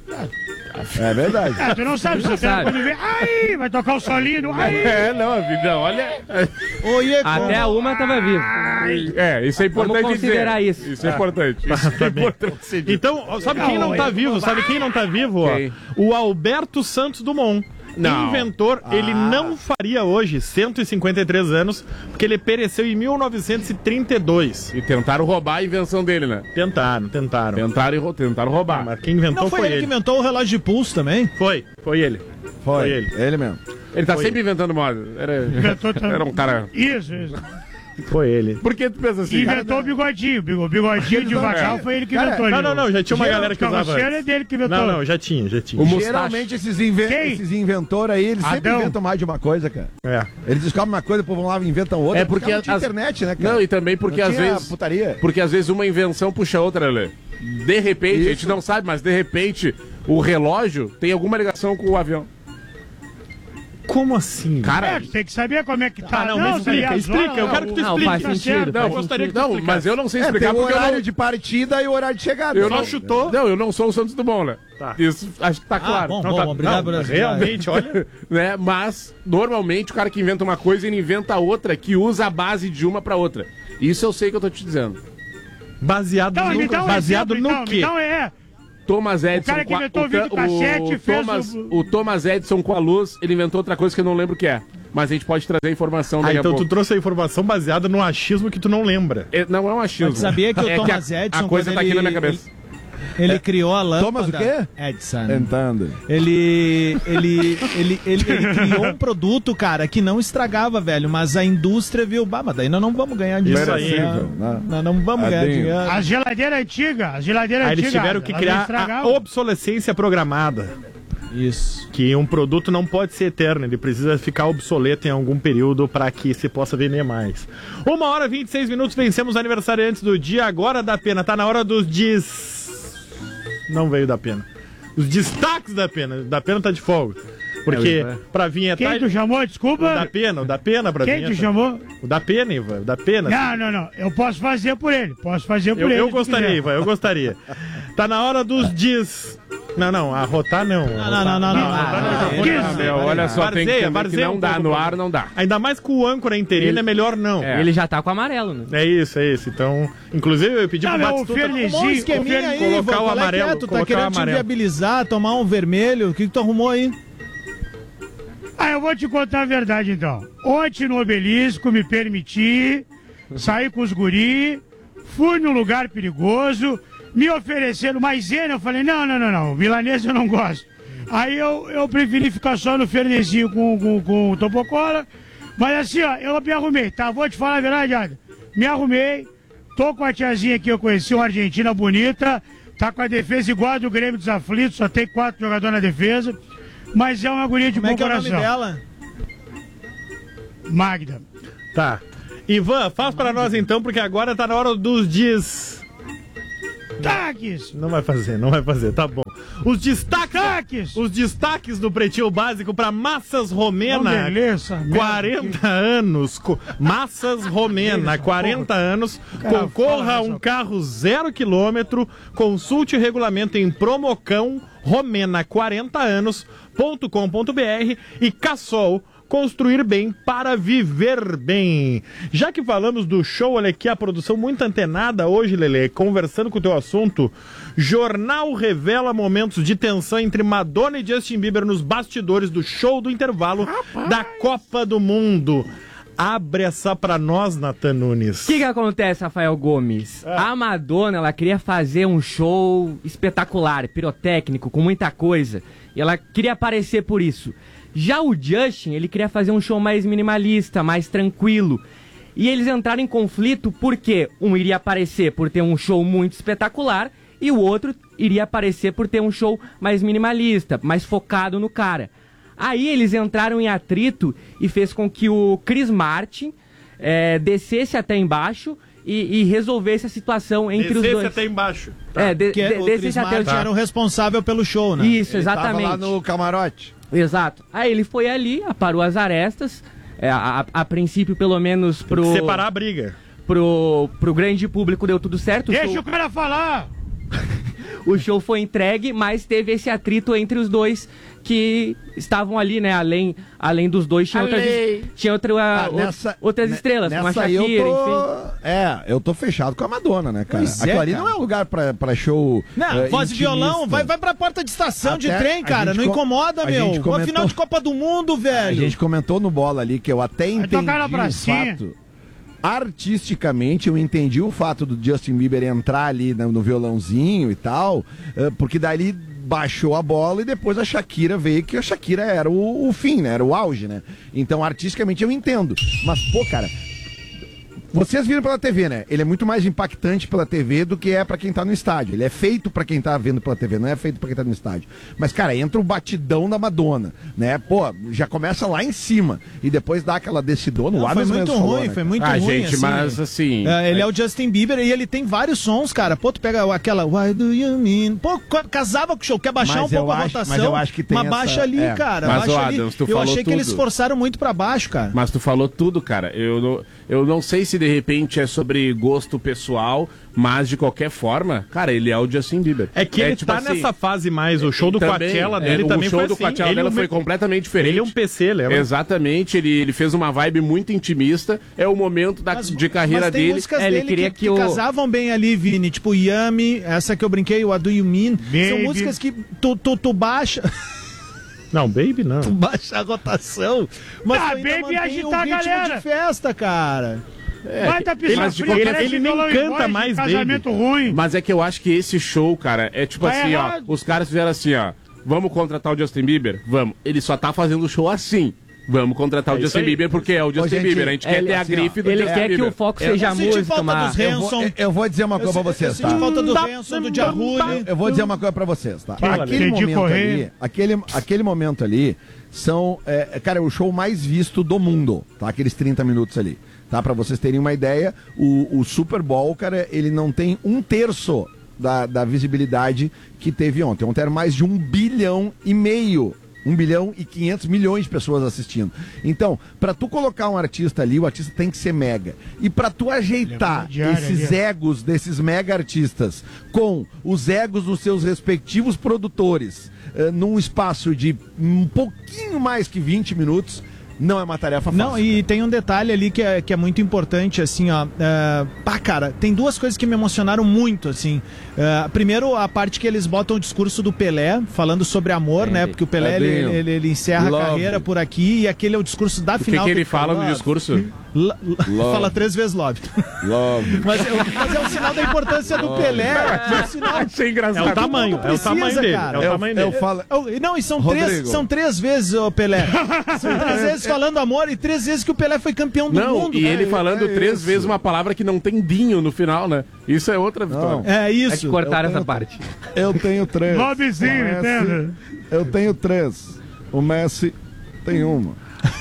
É verdade.
Ah, tu não sabe, Santana,
sabe.
quando vem, aí, vai tocar o solinho, aí.
É, não, a vida, olha.
Oiê,
Até a uma tava viva.
É, isso é importante
Vamos considerar
dizer.
isso.
Isso é importante. Isso é importante ser dito.
Então, ó, sabe quem não tá vivo? Sabe quem não tá vivo? Ó?
Quem?
O Alberto Santos Dumont.
Não.
Inventor,
Ah.
ele não faria hoje cento e cinquenta e três anos, porque ele pereceu em mil novecentos e trinta e dois.
E tentaram roubar a invenção dele, né?
Tentaram, tentaram.
Tentaram, e rou- tentaram roubar.
Mas quem inventou
Não foi,
foi,
ele
ele.
que inventou o relógio de pulso também?
Foi, foi ele.
Foi,
Foi ele.
ele mesmo.
Ele tá
Foi.
sempre inventando moda. Era,
Inventou também.
era um cara.
Isso, isso.
Foi ele.
Por que tu pensa assim?
Inventou o bigodinho. O bigodinho de vacal foi ele que
Cara,
inventou.
Não,
ele.
não, não, já tinha uma
Geral
galera
de
que usava
carroceiro
antes.
é dele que inventou.
Não, não, já tinha, já tinha.
O mustache.
Geralmente esses, inven
Quem?
esses inventores aí, eles sempre
Adão.
inventam mais de uma coisa, cara.
É.
Eles descobrem uma coisa, depois vão lá e inventam outra.
É porque
não tinha
as-
internet, né, cara?
Não, e também porque
Não
às
tinha
vezes.
putaria.
Porque às vezes uma invenção puxa a outra, Lê. De repente, a gente
Isso.
não sabe, mas de repente o relógio tem alguma ligação com o avião.
Como assim?
Cara,
É, tu tem que saber como é que tá.
Ah, não, mas
daí
explica,
as
explica.
horas-
Eu quero que tu
Não,
explique.
faz
Tá
sentido,
certo.
faz
Eu gostaria que tu
não,
explicasse.
mas eu não sei
É, tem
explicar
o
porque eu
horário
não.
de partida e o horário de chegada.
Eu
Só
não
chutou.
Não, eu não sou o Santos Dumont, né?
Tá.
Isso acho que tá claro.
bom,
Não,
bom,
tá-
obrigado
não,
por essa-
realmente, olha.
Né? Mas, normalmente, o cara que inventa uma coisa, ele inventa outra que usa a base de uma pra outra. Isso eu sei que eu tô te dizendo.
Baseado
Então,
no,
me dá um
baseado
exemplo,
no
então,
quê?
Então é.
Thomas Edison.
cara que
com a-
inventou o
Ta-
videocassete fez
Thomas,
o-
o Thomas Edison com a luz, ele inventou outra coisa que eu não lembro o que é. Mas a gente pode trazer a informação
Ah,
daqui
então
a
tu
pouco.
trouxe a informação baseada no achismo que tu não lembra.
É, não é um achismo.
Mas sabia que o
É
Thomas
a-
Edison,
A coisa
quando
tá aqui
ele-
na minha cabeça.
Ele criou a lâmpada.
Thomas o quê?
Edison.
Tentando.
Ele, ele, ele, ele, ele criou um produto, cara, que não estragava, velho, mas a indústria viu, bah, mas daí nós não vamos ganhar dinheiro.
Isso aí,
né?
né?
Nós não vamos ganhar
Adinho.
dinheiro.
A geladeira antiga, a geladeira
Aí
antiga.
eles tiveram que
ela
criar
não
a
estragava.
obsolescência programada.
Isso.
Que um produto não pode ser eterno, ele precisa ficar obsoleto em algum período para que se possa vender mais. Uma hora e vinte e seis minutos, vencemos o aniversariantes do dia, agora da pena. Tá na hora dos dis... Não veio da pena. Os destaques da pena. Da pena tá de folga. Porque
É,
pra vinhetar...
Quem tu chamou? Desculpa.
O da pena, o da pena pra
Quem
vinheta.
tu chamou?
O da pena, Ivan, o da pena.
Não, não, não. Eu posso fazer por ele. Posso fazer por
Eu,
ele.
eu
se
gostaria,
quiser.
Ivan, eu gostaria. Tá na hora dos Não, não, arrotar não.
Não, não, não, não. não.
Ah, não, meu, olha só, tem que
Varzeia,
entender que
varzeia
não
um
dá,
pouco,
no
pô.
ar não dá.
Ainda mais com o âncora interino,
Ele-
é melhor não.
É. Ele já tá com amarelo, né?
É isso, é isso. Então, inclusive eu pedi
Não,
pro
meu, o
Batistuta
Fernezinho,
Tomar um
o
esqueminha
Fer-
aí,
colocar
Ivan,
o
qual é que é?
amarelo,
Tu tá
colocar o
querendo te
amarelo.
viabilizar, tomar um vermelho? O que, que tu arrumou aí?
Ah, eu vou te contar a verdade então. Ontem no Obelisco me permiti sair com os guri, fui num lugar perigoso, me ofereceram maisena, eu falei, não, não, não, não, milanesa eu não gosto. Aí eu, eu preferi ficar só no Fernezinho com, com, com o Topocola, mas assim, ó, eu me arrumei, tá? Vou te falar a verdade, Ada. Me arrumei, tô com a tiazinha que eu conheci, uma argentina bonita, tá com a defesa igual a do Grêmio dos Aflitos, só tem quatro jogadores na defesa, mas é uma guria de
Como
bom
é que é o
coração.
nome dela?
Magda.
Tá. Ivan, faz pra nós então, porque agora tá na hora dos dias.
Destaques!
Não vai fazer, não vai fazer, tá bom. Os destaques,
Destaques!
os destaques do Pretinho Básico para Massas Romena,
Uma beleza, merda,
quarenta anos, co- Massas Romena, quarenta anos,
cara
concorra
fala
a um
essa-
carro zero quilômetro, consulte o regulamento em Promocão Romena quarenta anos ponto com ponto br e Cassol. Construir bem para viver bem. Já que falamos do show, olha aqui a produção muito antenada hoje, Lelê, conversando com o teu assunto. Jornal revela momentos de tensão entre Madonna e Justin Bieber nos bastidores do show do intervalo da Copa do Mundo. Abre essa pra nós, Nathan Nunes.
O que que acontece, Rafael Gomes? A Madonna, ela queria fazer um show espetacular, pirotécnico, com muita coisa. E ela queria aparecer por isso. Já o Justin, ele queria fazer um show mais minimalista, mais tranquilo. E eles entraram em conflito porque um iria aparecer por ter um show muito espetacular e o outro iria aparecer por ter um show mais minimalista, mais focado no cara. Aí eles entraram em atrito e fez com que o Chris Martin é, descesse até embaixo e, e resolvesse a situação entre
Descesse
os dois.
até embaixo.
É, de,
Que
de,
o
descesse
Chris
até
Martin era o responsável pelo show, né?
Isso,
Ele tava
exatamente.
lá no camarote.
Exato. Aí ele foi ali, aparou as arestas, é, a, a, a princípio pelo menos pro...
Separar a briga.
Pro, pro grande público deu tudo certo.
Deixa
show...
o cara falar!
O show foi entregue, mas teve esse atrito entre os dois que estavam ali, né? Além, além dos dois, tinha, outras,
Além.
tinha outra,
Ah,
o-
nessa-
outras
ne-
estrelas, como a
nessa aí
Shakira,
eu tô...
enfim.
É, eu tô fechado com a Madonna, né, cara?
Pois é,
Aquilo ali
cara.
não é lugar pra, pra show.
Não,
eh,
voz e violão,
intimista.
vai, vai pra porta de estação de
Até
trem,
a
cara.
gente
Não
com-
incomoda,
a
meu.
gente
Uma
comentou-
final de Copa do Mundo,
A
velho.
gente comentou no bola ali que eu até entendi
tocar pra
o
cima.
fato. Artisticamente, eu entendi o fato do Justin Bieber entrar ali no, no violãozinho e tal, eh, porque dali baixou a bola e depois a Shakira veio, que a Shakira era o, o fim, né? Era o auge, né? Então, artisticamente, eu entendo. Mas, pô, cara, vocês viram pela T V, né? Ele é muito mais impactante pela T V do que é pra quem tá no estádio. Ele é feito pra quem tá vendo pela T V, não é feito pra quem tá no estádio. Mas, cara, entra o batidão da Madonna, né? Pô, já começa lá em cima e depois dá aquela descidona.
Não,
O
foi
Adams
muito
mesmo falou,
ruim,
né,
foi
cara?
muito
Ah,
ruim.
gente, mas assim...
É, ele é o Justin Bieber e ele tem vários sons, cara. Pô, tu pega aquela Why do you mean? Pô, ca- casava com o show. Quer baixar
Mas
um pouco
eu
a
acho-
rotação?
mas eu acho que tem
Mas
essa-
baixa ali,
é.
cara.
Mas,
baixa
ô,
ali.
Adams, tu
Eu
falou
achei que eles
tudo.
forçaram muito pra baixo, cara.
Mas tu falou tudo, cara. Eu não, eu não sei se de repente é sobre gosto pessoal, mas de qualquer forma, cara, ele é o Justin Bieber.
É que ele
tipo
tá
assim,
nessa fase mais, o show do
também,
Coachella
é,
dele
o
também
show
foi
do
assim.
Coachella
Ele
dela
é um-
foi completamente diferente.
Ele é um P C, lembra?
Exatamente, ele, ele fez uma vibe muito intimista, é o momento da, de carreira
Mas tem
dele.
músicas
É, ele
dele
queria
que,
que
que
o-
casavam bem ali, Vini. Tipo, Yummy, essa que eu brinquei, o What Do You Mean. São
Baby.
músicas que tu, tu, tu baixa...
Não, Baby não.
tu baixa a rotação. Mas
Ah,
tu ainda
Baby ia
mantém
agitar
o
a
ritmo
galera.
de festa, cara.
Vai dar pista
mas de
fria,
qualquer-
parece
ele nem
violão e
canta
voz de
mais
casamento ruim.
Mas é que eu acho que esse show, cara, é tipo
Tá
assim,
errado.
ó. Os caras fizeram assim, ó. Vamos contratar o Justin Bieber? Vamos. Ele só tá fazendo o show assim. Vamos contratar
É
o
isso
Justin
aí.
Bieber porque é o Justin
gente,
Bieber. A gente quer
ele-
ter a
assim, ó,
grife do
Ele
Justin
quer que
Bieber.
o foco
Eu-
seja
eu
a
senti
música,
falta
mas...
dos
Eu vou,
Hanson.
eu- eu vou dizer uma coisa pra
Eu
vocês,
senti
tá?
falta do Hanson, do Jahuli.
Eu vou dizer uma coisa pra vocês, tá?
Fala,
Aquele
Entendi
momento
correr.
ali, aquele, aquele momento ali são, é, cara, é o show mais visto do mundo, tá? Aqueles trinta minutos ali, tá? Pra vocês terem uma ideia, o, o Super Bowl, cara, ele não tem um terço da, da visibilidade que teve ontem. Ontem era mais de um bilhão e meio Um bilhão e quinhentos milhões de pessoas assistindo. Então, pra tu colocar um artista ali, o artista tem que ser mega. E pra tu ajeitar esses egos desses mega artistas com os egos dos seus respectivos produtores uh, num espaço de um pouquinho mais que vinte minutos, não é uma tarefa fácil.
Não, e tem um detalhe ali que é, que é muito importante, assim, ó. Uh, pá, cara, tem duas coisas que me emocionaram muito, assim. Uh, primeiro, a parte que eles botam o discurso do Pelé, falando sobre amor, é, né? Porque o Pelé, ele, ele, ele encerra Love. a carreira por aqui, e aquele é o discurso da
o
final.
O que, que ele
que
fala no discurso?
L- fala três vezes love.
Love.
Mas, mas é um sinal da importância do Pelé. É um sinal...
Achei engraçado.
É o tamanho,
precisa,
é o tamanho dele.
cara.
É o tamanho dele.
Eu falo...
Não, e são três, são três vezes, ô Pelé. São três vezes falando amor e três vezes que o Pelé foi campeão do
não,
mundo.
E ele
é,
falando
é
três
isso.
vezes uma palavra que não tem dinho no final, né? Isso é outra vitória.
Não.
É isso.
É que cortaram
tenho,
essa parte.
Eu tenho três.
Lovezinho, entende?
Eu tenho três. O Messi tem uma.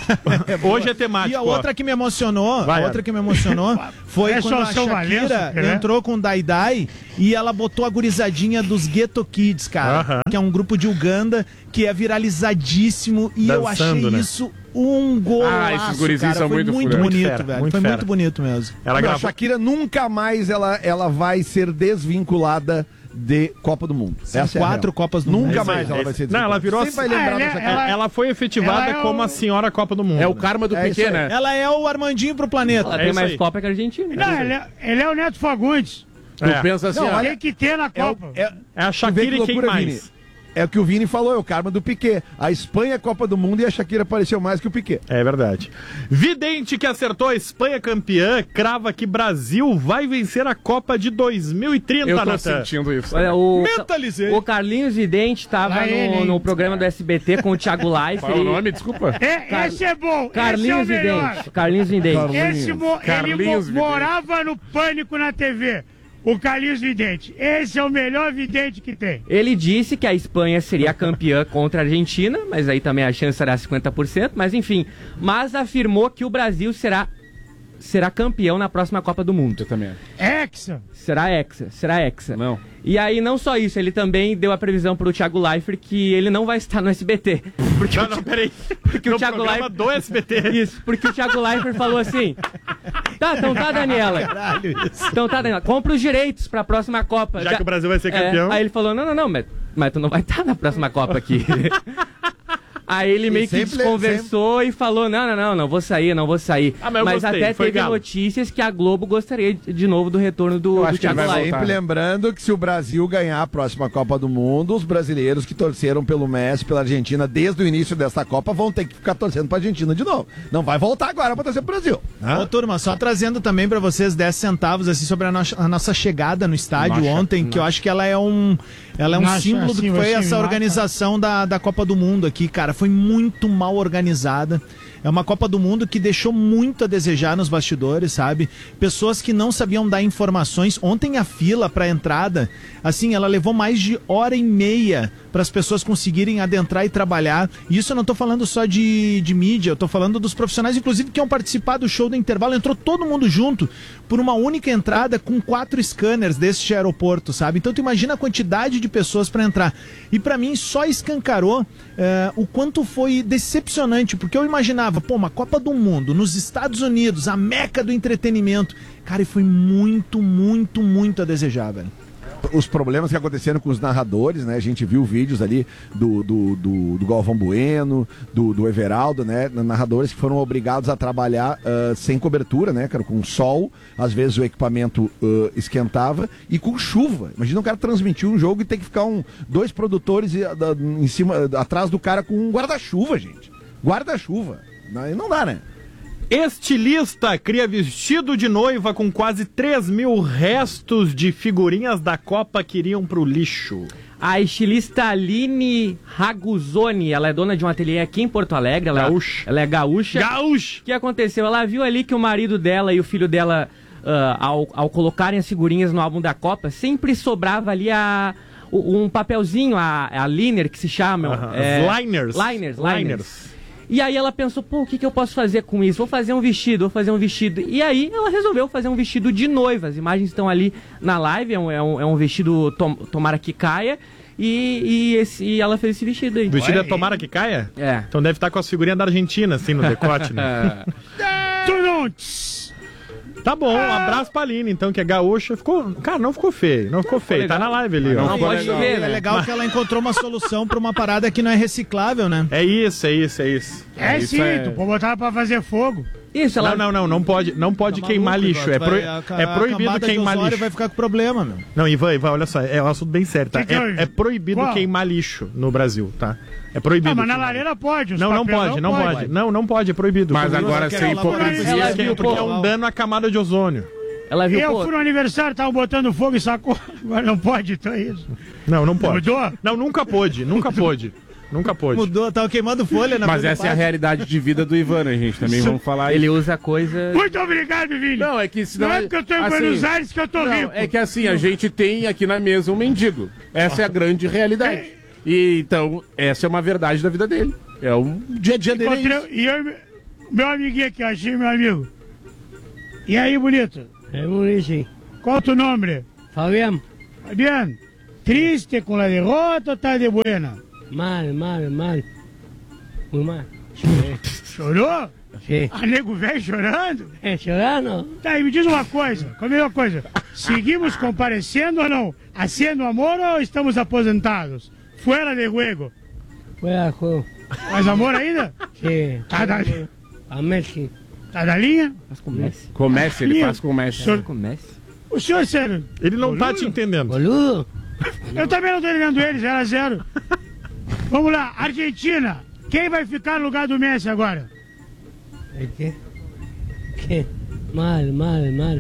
Hoje é temático.
E a outra que me emocionou,
Vai,
a outra que me emocionou foi
É
quando a
São
Shakira
Valenço, né?
entrou com o Dai Dai e ela botou a gurizadinha dos Ghetto Kids, cara,
Aham.
que é um grupo de Uganda que é viralizadíssimo e eu
Dançando,
achei
né?
isso um golaço,
Ah, esses gurizinhos
cara.
são
Foi
muito
muito
fura.
bonito,
Muito fera,
velho.
muito
Foi
fera.
muito bonito mesmo.
Ela
Não, a
gravou.
Shakira nunca mais ela, ela vai ser desvinculada de Copa do Mundo.
São
Essa é a
quatro
real.
Copas do Mundo.
Nunca
Esse
mais
aí,
ela vai
esse-
ser
Não, ela virou
Sempre vai
assim-
lembrar
Ah,
da
ela-
Shakira.
ela-
Ela foi efetivada
ela é
como
o-
a senhora Copa do Mundo.
É o karma do
É isso
Piquet,
aí.
né?
Ela é o Armandinho pro planeta.
Ela
É
tem
isso
mais
aí.
Copa que a Argentina.
Não, ele é, ele é o Neto Fagundes.
Tu
É.
pensa assim,
Não,
ó,
olha-
Tem que ter na
É, o-
Copa.
é,
É a
tu vê
Shakira
que
e quem
loucura,
mais?
Vini. É o que o Vini falou, é o karma do Piquet. A Espanha é Copa do Mundo e a Shakira apareceu mais que o Piquet.
É verdade. Vidente que acertou a Espanha campeã, crava que Brasil vai vencer a Copa de dois mil e trinta,
eu tô
Natan.
sentindo isso.
Olha, o,
Mentalizei.
o Carlinhos Vidente tava
Lá ele,
no,
hein?
no programa do S B T com o Thiago Leifert.
Qual é o nome? Desculpa.
É,
Car-
esse é bom.
Carlinhos
esse é o melhor.
Vidente. Carlinhos Vidente.
Esse mo-
Carlinhos
ele mo-
Vidente.
morava no Pânico na T V. O Carlinhos Vidente. Esse é o melhor vidente que tem.
Ele disse que a Espanha seria campeã contra a Argentina, mas aí também a chance era cinquenta por cento, mas enfim. Mas afirmou que o Brasil será, será campeão na próxima Copa do Mundo.
Eu também acho.
Hexa.
Será hexa, será hexa.
Não.
E aí não só isso, ele também deu a previsão pro Thiago Leifert que ele não vai estar no S B T. Porque
Não,
o Thi-
não, peraí.
Porque
No
o Thiago
programa
Leifert...
do S B T.
Isso, porque o Thiago Leifert falou assim: Tá, então tá, Daniela. Então tá, Daniela, compra os direitos pra próxima Copa.
Já que o Brasil vai ser campeão.
É, aí ele falou: Não, não, não, mas, mas tu não vai estar na próxima Copa aqui. Aí ele meio que
sempre-
desconversou e falou: Não, não, não, não vou sair, não vou sair.
Ah, mas eu gostei,
até
foi
teve
galo.
notícias que a Globo gostaria de de novo do retorno do,
Eu
do
acho que ele
Thiago
vai
Leifert.
Sempre lembrando que se o Brasil ganhar a próxima Copa do Mundo, os brasileiros que torceram pelo Messi, pela Argentina desde o início dessa Copa vão ter que ficar torcendo pra Argentina de novo. Não vai voltar agora pra torcer pro Brasil.
Ô, turma, só trazendo também pra vocês dez centavos assim sobre a, nossa- a nossa chegada no estádio
Nossa,
ontem, que eu acho que ela é um, ela é um
Nossa,
símbolo do que
assim,
foi
assim,
essa
mata.
organização da, da Copa do Mundo aqui, cara. Foi muito mal organizada. É uma Copa do Mundo que deixou muito a desejar nos bastidores, sabe? Pessoas que não sabiam dar informações. Ontem a fila pra entrada, assim, ela levou mais de hora e meia para as pessoas conseguirem adentrar e trabalhar. E isso eu não tô falando só de, de mídia, eu tô falando dos profissionais, inclusive, que iam participar do show do intervalo. Entrou todo mundo junto por uma única entrada com quatro scanners deste aeroporto, sabe? Então tu imagina a quantidade de pessoas para entrar. E para mim só escancarou eh, o quanto foi decepcionante, porque eu imaginava, pô, uma Copa do Mundo nos Estados Unidos, a meca do entretenimento. Cara, e foi muito, muito, muito a desejar, velho.
Os problemas que aconteceram com os narradores, né? A gente viu vídeos ali do, do, do, do Galvão Bueno, do, do Everaldo, né? Narradores que foram obrigados a trabalhar uh, sem cobertura, né, cara? Com sol, às vezes o equipamento uh, esquentava e com chuva. Imagina um cara transmitir um jogo e ter que ficar um, dois produtores uh, em cima, uh, atrás do cara com um guarda-chuva, gente. Guarda-chuva. Aí não dá, né?
Estilista cria vestido de noiva com quase três mil restos de figurinhas da Copa que iriam pro lixo.
A estilista Aline Raguzoni, ela é dona de um ateliê aqui em Porto Alegre. Ela,
Gaúcha.
Ela é gaúcha.
Gaúcha!
O que aconteceu? Ela viu ali que o marido dela e o filho dela, ah, ao, ao colocarem as figurinhas no álbum da Copa, sempre sobrava ali a, o- um papelzinho, a, a liner, que se chama.
Aham,
é,
as liners.
Liners, liners.
Liners.
E aí ela pensou, pô, o que, que eu posso fazer com isso? Vou fazer um vestido, vou fazer um vestido. E aí ela resolveu fazer um vestido de noiva. As imagens estão ali na live, é um, é um, é um vestido tom, tomara que caia. E, e, esse, e ela fez esse vestido aí.
O vestido é tomara que caia?
É.
Então deve estar com as figurinhas da Argentina, assim, no decote, né? Tá bom, um abraço pra Aline, então, que é gaúcha. Ficou. Cara, não ficou feio. Não ficou feio. Tá na live ali, ó.
Não pode ver, né? É legal que ela encontrou uma solução pra uma parada que não é reciclável, né?
É isso, é isso, é isso.
É,
isso
sim, tu pode botar pra fazer fogo.
Isso,
ela... Não, não, não, não pode, não pode
Tá
queimar
maluco,
lixo.
Ivan,
É,
tu
pro...
vai- a-
é
a
proibido
camada de
queimar
ozônio
lixo.
vai ficar com problema, meu.
Não, Ivan, Ivan, olha só, é um assunto bem sério, tá?
Que que
é,
é?
é proibido
Qual?
queimar lixo no Brasil, tá? É proibido.
Ah, mas na
queimar.
lareira pode. os
Não, não
papelão
pode, não pode. Não, não pode, é proibido.
Mas
Proibido.
agora, sem hipocrisia,
Ela
que-
viu, porque é um dano à camada de ozônio.
Ela viu,
Eu
pô,
fui no aniversário, tava botando fogo e sacou. Agora não pode, então é isso.
Não, não pode.
Mudou?
Não, nunca pôde, nunca pôde. Nunca pôde.
Mudou, tava queimando folha na
Mas
frente do
essa é a
pátio.
realidade de vida do Ivan, né, gente? Também vamos falar
ele
isso.
usa coisa...
Muito obrigado, Vini.
Não, é que senão...
Não é porque eu tô em
assim,
Buenos Aires que eu tô
não,
rico.
é que assim, a gente tem aqui na mesa um mendigo. Essa é a grande realidade. E então, essa é uma verdade da vida dele. É o dia a dia dele. É isso.
Encontrei- E eu, meu amiguinho aqui, achei meu amigo. E aí, bonito?
É bonito.
Qual o teu nome?
Fabián.
Fabián, triste com a derrota ou tá de buena?
Mal, mal, mal. Muy mal.
Chorou?
Sim.
A nego velho chorando?
É, chorando?
Tá, e me diz uma coisa, comigo uma coisa. Seguimos comparecendo ou não? Haciendo amor ou estamos aposentados? Fuera de juego.
Fuera de juego.
Faz amor ainda?
Sim.
Tá da,
A Messi.
tá da linha?
Faz com Messi.
Comece, ele
Linha.
faz comece.
Senhor-
Com Messi.
O senhor, sério?
Ele não tá
Boludo?
te entendendo.
Boludo.
Eu também não tô entendendo ele, zero a zero. Vamos lá, Argentina. Quem vai ficar no lugar do Messi agora?
¿El qué? ¿Qué? Mal, mal, mal.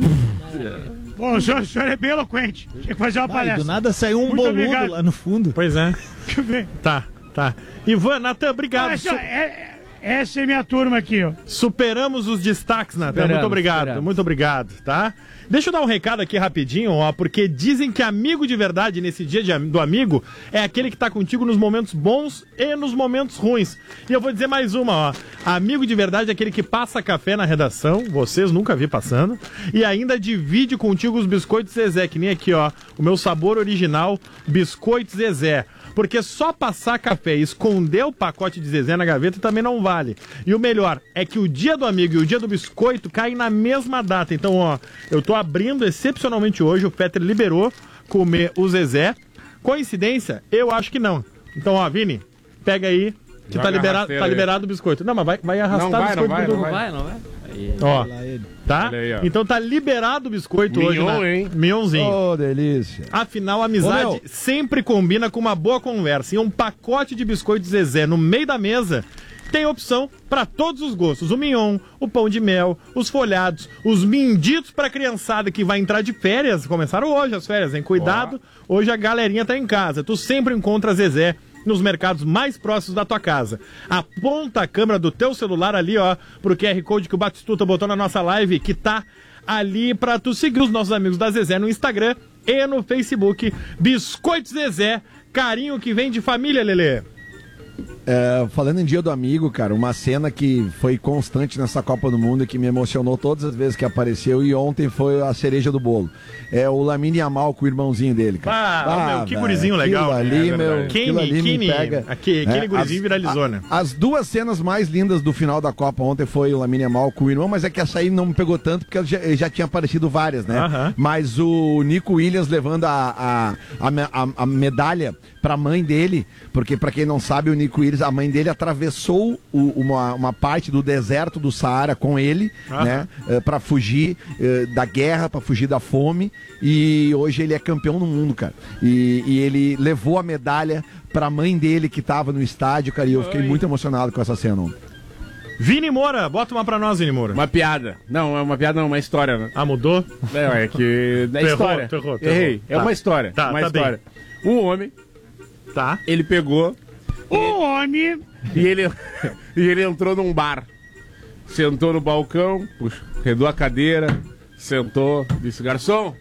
Bom, o senhor, o senhor é bem eloquente. Tinha que fazer uma
Ah, e
palestra.
do nada saiu um
Muito
boludo
obrigado.
lá no fundo.
Pois é.
Deixa eu ver.
Tá, tá. Ivan, Natan, obrigado.
Olha só, é- essa é minha turma aqui, ó.
Superamos os destaques, Natan.
Superamos,
Muito obrigado,
superamos.
muito obrigado, tá? Deixa eu dar um recado aqui rapidinho, ó, porque dizem que amigo de verdade nesse dia de am- do amigo é aquele que tá contigo nos momentos bons e nos momentos ruins. E eu vou dizer mais uma, ó. Amigo de verdade é aquele que passa café na redação, vocês nunca vi passando, e ainda divide contigo os biscoitos Zezé, que nem aqui, ó, o meu sabor original, biscoitos Zezé. Porque só passar café e esconder o pacote de Zezé na gaveta também não vale. E o melhor é que o dia do amigo e o dia do biscoito caem na mesma data. Então, ó, eu tô abrindo excepcionalmente hoje, o Peter liberou comer o Zezé. Coincidência? Eu acho que não. Então, ó, Vini, pega aí, que
Joga
tá liberado,
rasteira
tá
aí.
liberado o biscoito. Não, mas vai, vai arrastar
Não vai,
o biscoito
não vai,
pro
não
Dudu.
vai.
Não vai, não vai. Aí.
Ó, tá?
Olha aí, ó.
Então tá liberado o biscoito hoje,
Mignon,
né?
hein?
Mignonzinho.
Ô, delícia.
Afinal, a amizade
Ô, meu.
sempre combina com uma boa conversa. E um pacote de biscoitos Zezé no meio da mesa tem opção para todos os gostos. O mignon, o pão de mel, os folhados, os minditos pra criançada que vai entrar de férias. Começaram hoje as férias, hein? Cuidado, hoje a galerinha tá em casa. Tu sempre encontra Zezé nos mercados mais próximos da tua casa. Aponta a câmera do teu celular ali, ó, pro Q R Code que o Batistuta botou na nossa live, que tá ali pra tu seguir os nossos amigos da Zezé no Instagram e no Facebook. Biscoitos Zezé, carinho que vem de família, Lelê.
É, falando em Dia do Amigo, cara, uma cena que foi constante nessa Copa do Mundo e que me emocionou todas as vezes que apareceu, e ontem foi a cereja do bolo. É o Lamine Yamal com o irmãozinho dele, cara.
Ah, meu, que
velho,
gurizinho legal.
aquilo ali,
É
meu,
verdade.
aquilo ali
Kine,
me
Kine,
pega.
aquele- aquele gurizinho viralizou, né?
a- As duas cenas mais lindas do final da Copa ontem foi o Lamine Yamal com o irmão, mas é que essa aí não me pegou tanto porque já, já tinha aparecido várias, né?
Aham.
Mas o Nico Williams levando a, a, a, me- a- a medalha pra mãe dele, porque pra quem não sabe, o Nico Williams, a mãe dele atravessou o- uma, uma parte do deserto do Saara com ele,
Aham.
né? eh, Pra fugir eh, da guerra, pra fugir da fome, e hoje ele é campeão no mundo, cara. E, e ele levou a medalha pra mãe dele que tava no estádio, cara, e eu fiquei
Oi.
muito emocionado com essa cena ontem.
Vini Moura, bota uma pra nós, Vini Moura.
Uma piada. Não, é uma piada não, uma história, né?
Ah, mudou?
É, é que... É
Terror,
história.
terror, terror.
Errei. É
Tá.
uma história.
Tá,
uma
tá bem.
história. Um homem,
Tá.
ele pegou
O homem.
e ele, e ele entrou num bar. Sentou no balcão, puxa, redou a cadeira, sentou, disse, garçom,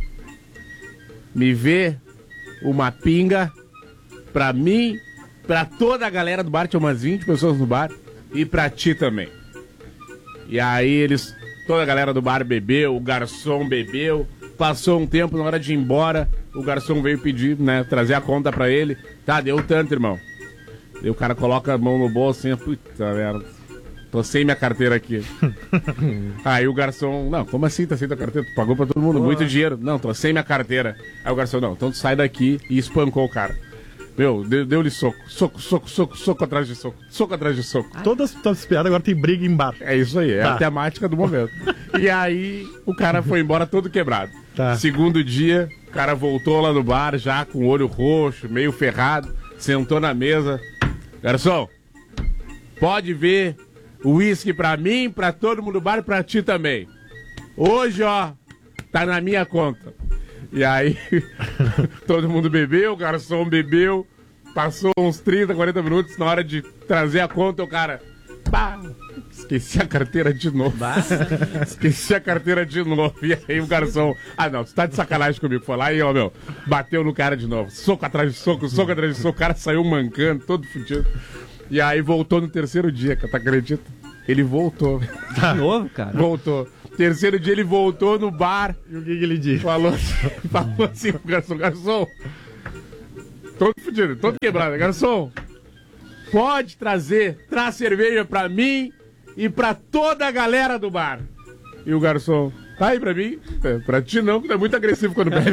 me vê uma pinga pra mim, pra toda a galera do bar, tinha umas vinte pessoas no bar, e pra ti também. E aí eles, toda a galera do bar bebeu, o garçom bebeu, Passou um tempo, na hora de ir embora, o garçom veio pedir, né, trazer a conta pra ele. Tá, deu tanto, irmão. E o cara coloca a mão no bolso assim, puta merda, tô sem minha carteira aqui. Aí o garçom, não, como assim tá sem tua carteira? Tu pagou pra todo mundo, muito dinheiro. Não, tô sem minha carteira. Aí o garçom, não, então tu sai daqui e espancou o cara. Meu, deu-lhe soco, soco, soco, soco, soco atrás de soco, soco atrás de soco.
Todas as piadas agora tem briga em bar.
É isso aí, é
Tá.
a temática do momento. E aí o cara foi embora todo quebrado.
Tá.
Segundo dia, o cara voltou lá no bar já com o olho roxo, meio ferrado, sentou na mesa. Garçom, pode ver o uísque pra mim, pra todo mundo do bar e pra ti também. Hoje, ó, tá na minha conta. E aí, todo mundo bebeu, o garçom bebeu, passou uns trinta, quarenta minutos, na hora de trazer a conta, o cara... Pá, esqueci a carteira de novo. Esqueci a carteira de novo. E aí o garçom... Ah, não, tu tá de sacanagem comigo. Foi lá e, ó, meu, bateu no cara de novo. Soco atrás de soco, soco atrás de soco. O cara saiu mancando, todo fudido. E aí voltou no terceiro dia, tu acredita? Ele voltou.
De novo, cara?
Voltou. Terceiro dia ele voltou no bar.
E o que, que ele disse?
Falou assim, falou assim pro garçom, garçom, todo fudido, todo quebrado, garçom, pode trazer, traz cerveja pra mim e pra toda a galera do bar. E o garçom, tá aí pra mim? É, pra ti não, porque tu é muito agressivo quando bebe.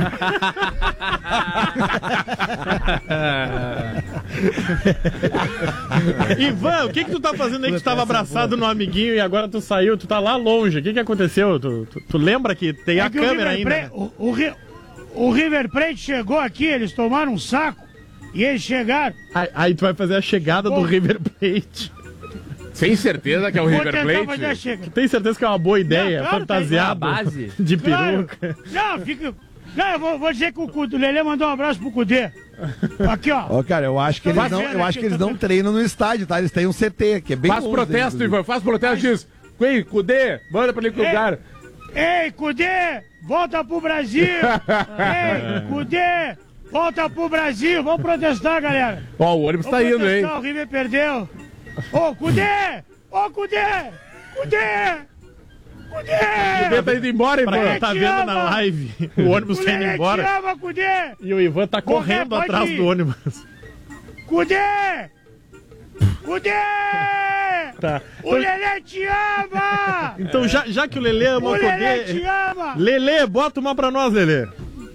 Ivan, o que que tu tá fazendo aí que tu tava abraçado no amiguinho e agora tu saiu, tu tá lá longe, o que que aconteceu? Tu, tu, tu lembra que tem
É
a
que o
câmera
River
ainda?
Plate- o, o, Ri- o River Plate chegou aqui, eles tomaram um saco e eles chegaram.
Aí, aí tu vai fazer a chegada do
Pô.
River Plate.
Sem certeza que é o
Vou
River
tentar
Plate?
fazer a chega-
Tu tem certeza que é uma boa ideia?
Não, claro,
fantasiado
tá aí.
base.
de
Claro.
peruca.
Não, fica. Não, eu vou, vou dizer que o, Cu- o Lelê mandou um abraço pro Cudê. Aqui, ó.
Ó, cara, eu acho que eles
Tô
não,
vendo
eu acho
aqui,
que eles
tô
não
vendo.
treinam no estádio, tá? Eles têm um C T, que é bem
Faz
longe,
protesto,
inclusive.
Ivan, faz protesto, diz. Ei, Cudê, manda pra ele com o
Ei.
lugar.
Ei, Cudê, volta pro Brasil! Ei, Cudê, volta pro Brasil! Vamos protestar, galera!
Ó, o ônibus tá
Vamos
indo, hein?
protestar, o River perdeu! Ô, Cudê! Ô, Cudê! Cudê! Cudê!
Cudê tá indo embora,
Pra
Ivan.
quem tá
te
vendo
ama.
na live, o ônibus
O
tá indo
Lelê
embora
te ama, Cudê!
e o Ivan tá
Qualquer
correndo
pode
atrás
ir.
do ônibus.
Cudê! Cudê!
Tá.
O Lelê te ama!
Então, já, já que o Lelê ama
O
o
Lelê te
Cudê...
ama!
Lelê, bota uma pra nós, Lelê.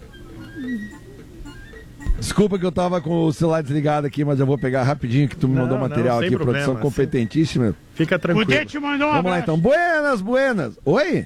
Desculpa que eu tava com o celular desligado aqui, mas eu vou pegar rapidinho que tu me
Não,
mandou
não,
material
sem
aqui,
problema,
produção competentíssima.
Fica tranquilo.
Cudê te mandou um
Vamos lá
abraço.
então. Buenas, buenas. Oi?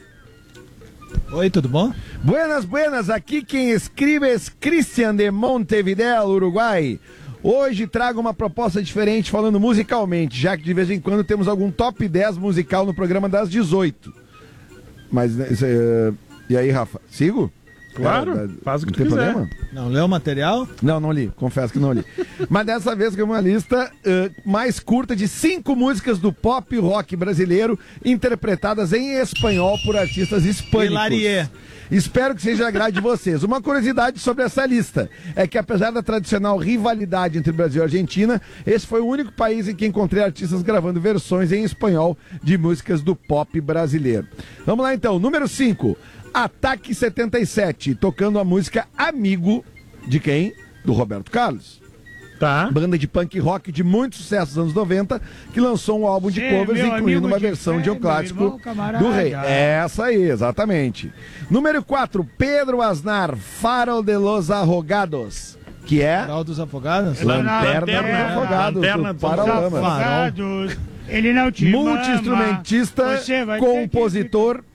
Oi, tudo bom?
Buenas, buenas. Aqui quem escreve é Cristian de Montevideo, Uruguai. Hoje trago uma proposta diferente falando musicalmente, já que de vez em quando temos algum top dez musical no programa das dezoito. Mas, né, isso, é, e aí, Rafa? Sigo?
Claro,
É,
faz o que
não
tu
tem
quiser.
problema?
Não leu o material?
Não, não li, confesso que não li. Mas dessa vez que é uma lista eh, mais curta de cinco músicas do pop rock brasileiro interpretadas em espanhol por artistas hispânicos.
Hilarie.
Espero que seja agrade de vocês. Uma curiosidade sobre essa lista é que apesar da tradicional rivalidade entre Brasil e Argentina, esse foi o único país em que encontrei artistas gravando versões em espanhol de músicas do pop brasileiro. Vamos lá então, número cinco. Ataque setenta e sete, tocando a música Amigo, de quem? Do Roberto Carlos.
Tá.
Banda de punk rock de muito sucesso dos anos noventa, que lançou um álbum de
Sim,
covers,
meu
incluindo
amigo
uma
de
versão
fé,
de um
meu
clássico
irmão, camarada.
do Rei. Essa aí, exatamente. Número quatro, Pedro Aznar, Farol de los Arrogados, que é
Farol dos Afogados?
Lanterna,
Lanterna,
dos Afogados,
Lanterna
do
dos
Paralamas.
Afogados, ele não te
Multi-instrumentista,
mama, você vai ter
compositor,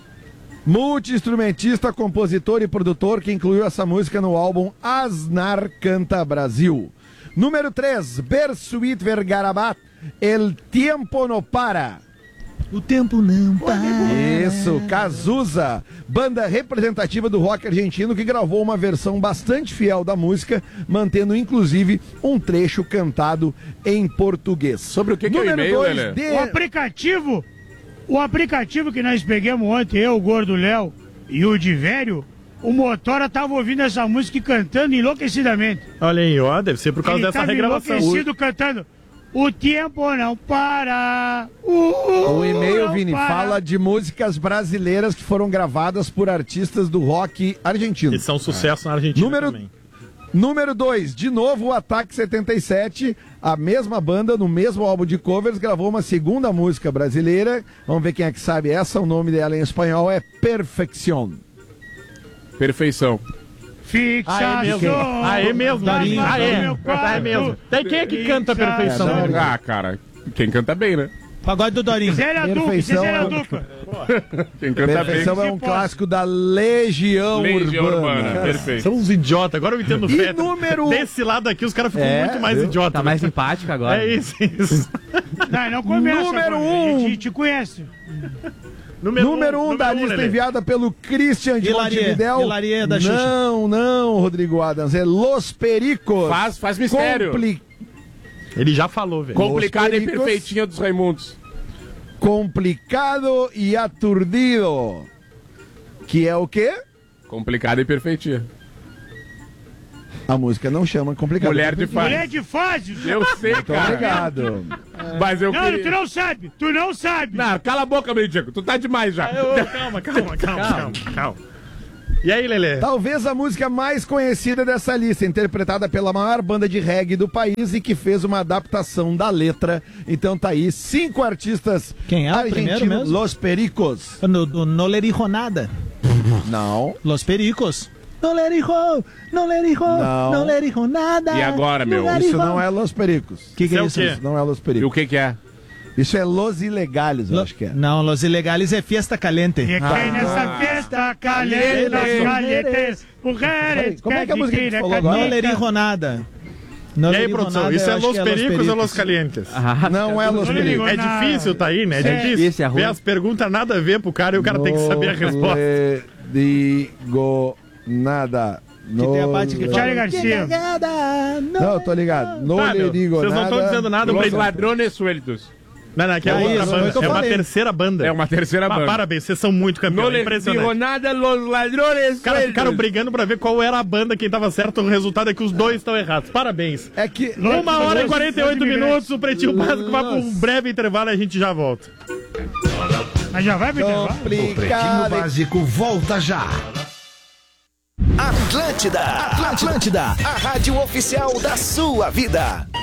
multi-instrumentista, compositor e produtor que incluiu essa música no álbum Aznar Canta Brasil. Número três, Bersuit Vergarabat, El Tiempo No Para.
O tempo não para.
Isso, Cazuza, banda representativa do rock argentino que gravou uma versão bastante fiel da música, mantendo inclusive um trecho cantado em português.
Sobre o que, que é o
Número
e-mail,
dois,
Lelê?
de...
O aplicativo, o aplicativo que nós pegamos ontem, eu, o Gordo Léo e o Divério, o Motora tava ouvindo essa música e cantando enlouquecidamente.
Olha aí, ó, deve ser por causa
Ele
dessa
tava
regravação.
enlouquecido cantando. o tempo não para. Uh,
O e-mail,
não
Vini,
para.
fala de músicas brasileiras que foram gravadas por artistas do rock argentino.
E são sucesso na Argentina
Número...
também.
Número dois, de novo o Ataque setenta e sete, a mesma banda, no mesmo álbum de covers, gravou uma segunda música brasileira. Vamos ver quem é que sabe essa, o nome dela em espanhol é Perfección.
Perfeição.
Fixação.
Ah, é mesmo? Ah, é mesmo?
Darinho,
Ah, é.
meu quarto.
Ah, é mesmo. Daí quem é que canta a perfeição?
Ah, cara, quem canta bem, né?
Pagode do Dorinho.
Zera dupla,
Perfeição
zera
é-
dupla.
Quem canta
Perfeição
bem.
é um clássico da Legião,
Legião
Urbana.
Urbana, perfeito.
São uns idiotas, agora eu entendo o
E
Fetter.
número-
Desse lado aqui, os caras ficam
É,
muito mais
viu?
idiotas.
Tá mais simpático agora.
É isso, isso.
Não, não começa.
Número
mano.
um.
A gente te conhece.
Número um da lista
Lelê.
enviada pelo Christian de
Hilarie,
Montevidéu.
Hilarie da Xuxa.
Não, não, Rodrigo Adams. É Los Pericos.
Faz, faz mistério.
Compli-
Ele já falou, velho.
Complicada e
Pericos.
perfeitinha dos Raimundos.
Complicado e aturdido. Que é o quê?
Complicada e perfeitinha.
A música não chama complicado.
Mulher de fase.
Mulher de fase.
Eu sei,
Muito
cara.
obrigado.
Mas eu
Não,
queria...
tu não sabe. Tu não sabe.
Não, cala a boca, mendigo. Tu tá demais já.
Ô, calma, calma, calma, calma, calma. E aí, Lelê?
Talvez a música mais conhecida dessa lista, interpretada pela maior banda de reggae do país e que fez uma adaptação da letra. Então tá aí, cinco artistas
Quem é o primeiro
argentinos,
mesmo?
Los Pericos.
No, no, no le dijo nada.
Não.
Los Pericos. No le dijo, no le dijo,
Não.
no le dijo nada.
E agora, meu?
No le
Isso
dijo.
não é Los Pericos.
Que que é
Isso é o
isso?
quê?
Isso não é Los
E o
Pericos.
que que é?
Isso é Los Ilegales, eu
Lo-
acho que é.
Não, Los Ilegales é Fiesta Caliente.
E quem nessa festa caliente, calientes, mulheres,
Peraí, como é que é a música que tu falou
No
agora?
le dijo nada. No
E
le
aí,
dijo
produção?
nada,
Isso
eu
é
acho
Los
que
Pericos ou Los Calientes?
Ah,
Não é Los
Não digo
Pericos.
É
nada.
difícil, tá aí, né? É
Sim.
difícil.
Esse é ruim.
Ver as perguntas nada a ver pro cara e o cara tem que saber a resposta.
Não digo nada.
Que tem a parte que
Charlie
fala...
Garcia.
Não, eu tô ligado. Não
Tá,
lhe
meu,
digo
vocês não
nada.
estão dizendo nada.
Los
pra-
Ladrones Sueltos.
Não, não, aqui é
É
outra
isso, foi o que
banda.
eu
É uma
falei.
terceira banda.
É uma terceira
Pa-
banda.
Parabéns, vocês são muito
Não
campeões.
lhe
Impressionante.
digo nada, Los Ladrones
Os caras
Sueltos.
ficaram brigando pra ver qual era a banda, quem tava certo. O resultado é que os dois estão errados. Parabéns.
É que...
Uma hora e quarenta e oito minutos. O Pretinho Básico vai pra um
Nossa.
breve intervalo e a gente já volta.
Mas já vai pro intervalo?
Complicado.
Básico volta já.
Atlântida, Atlântida, a rádio oficial da sua vida.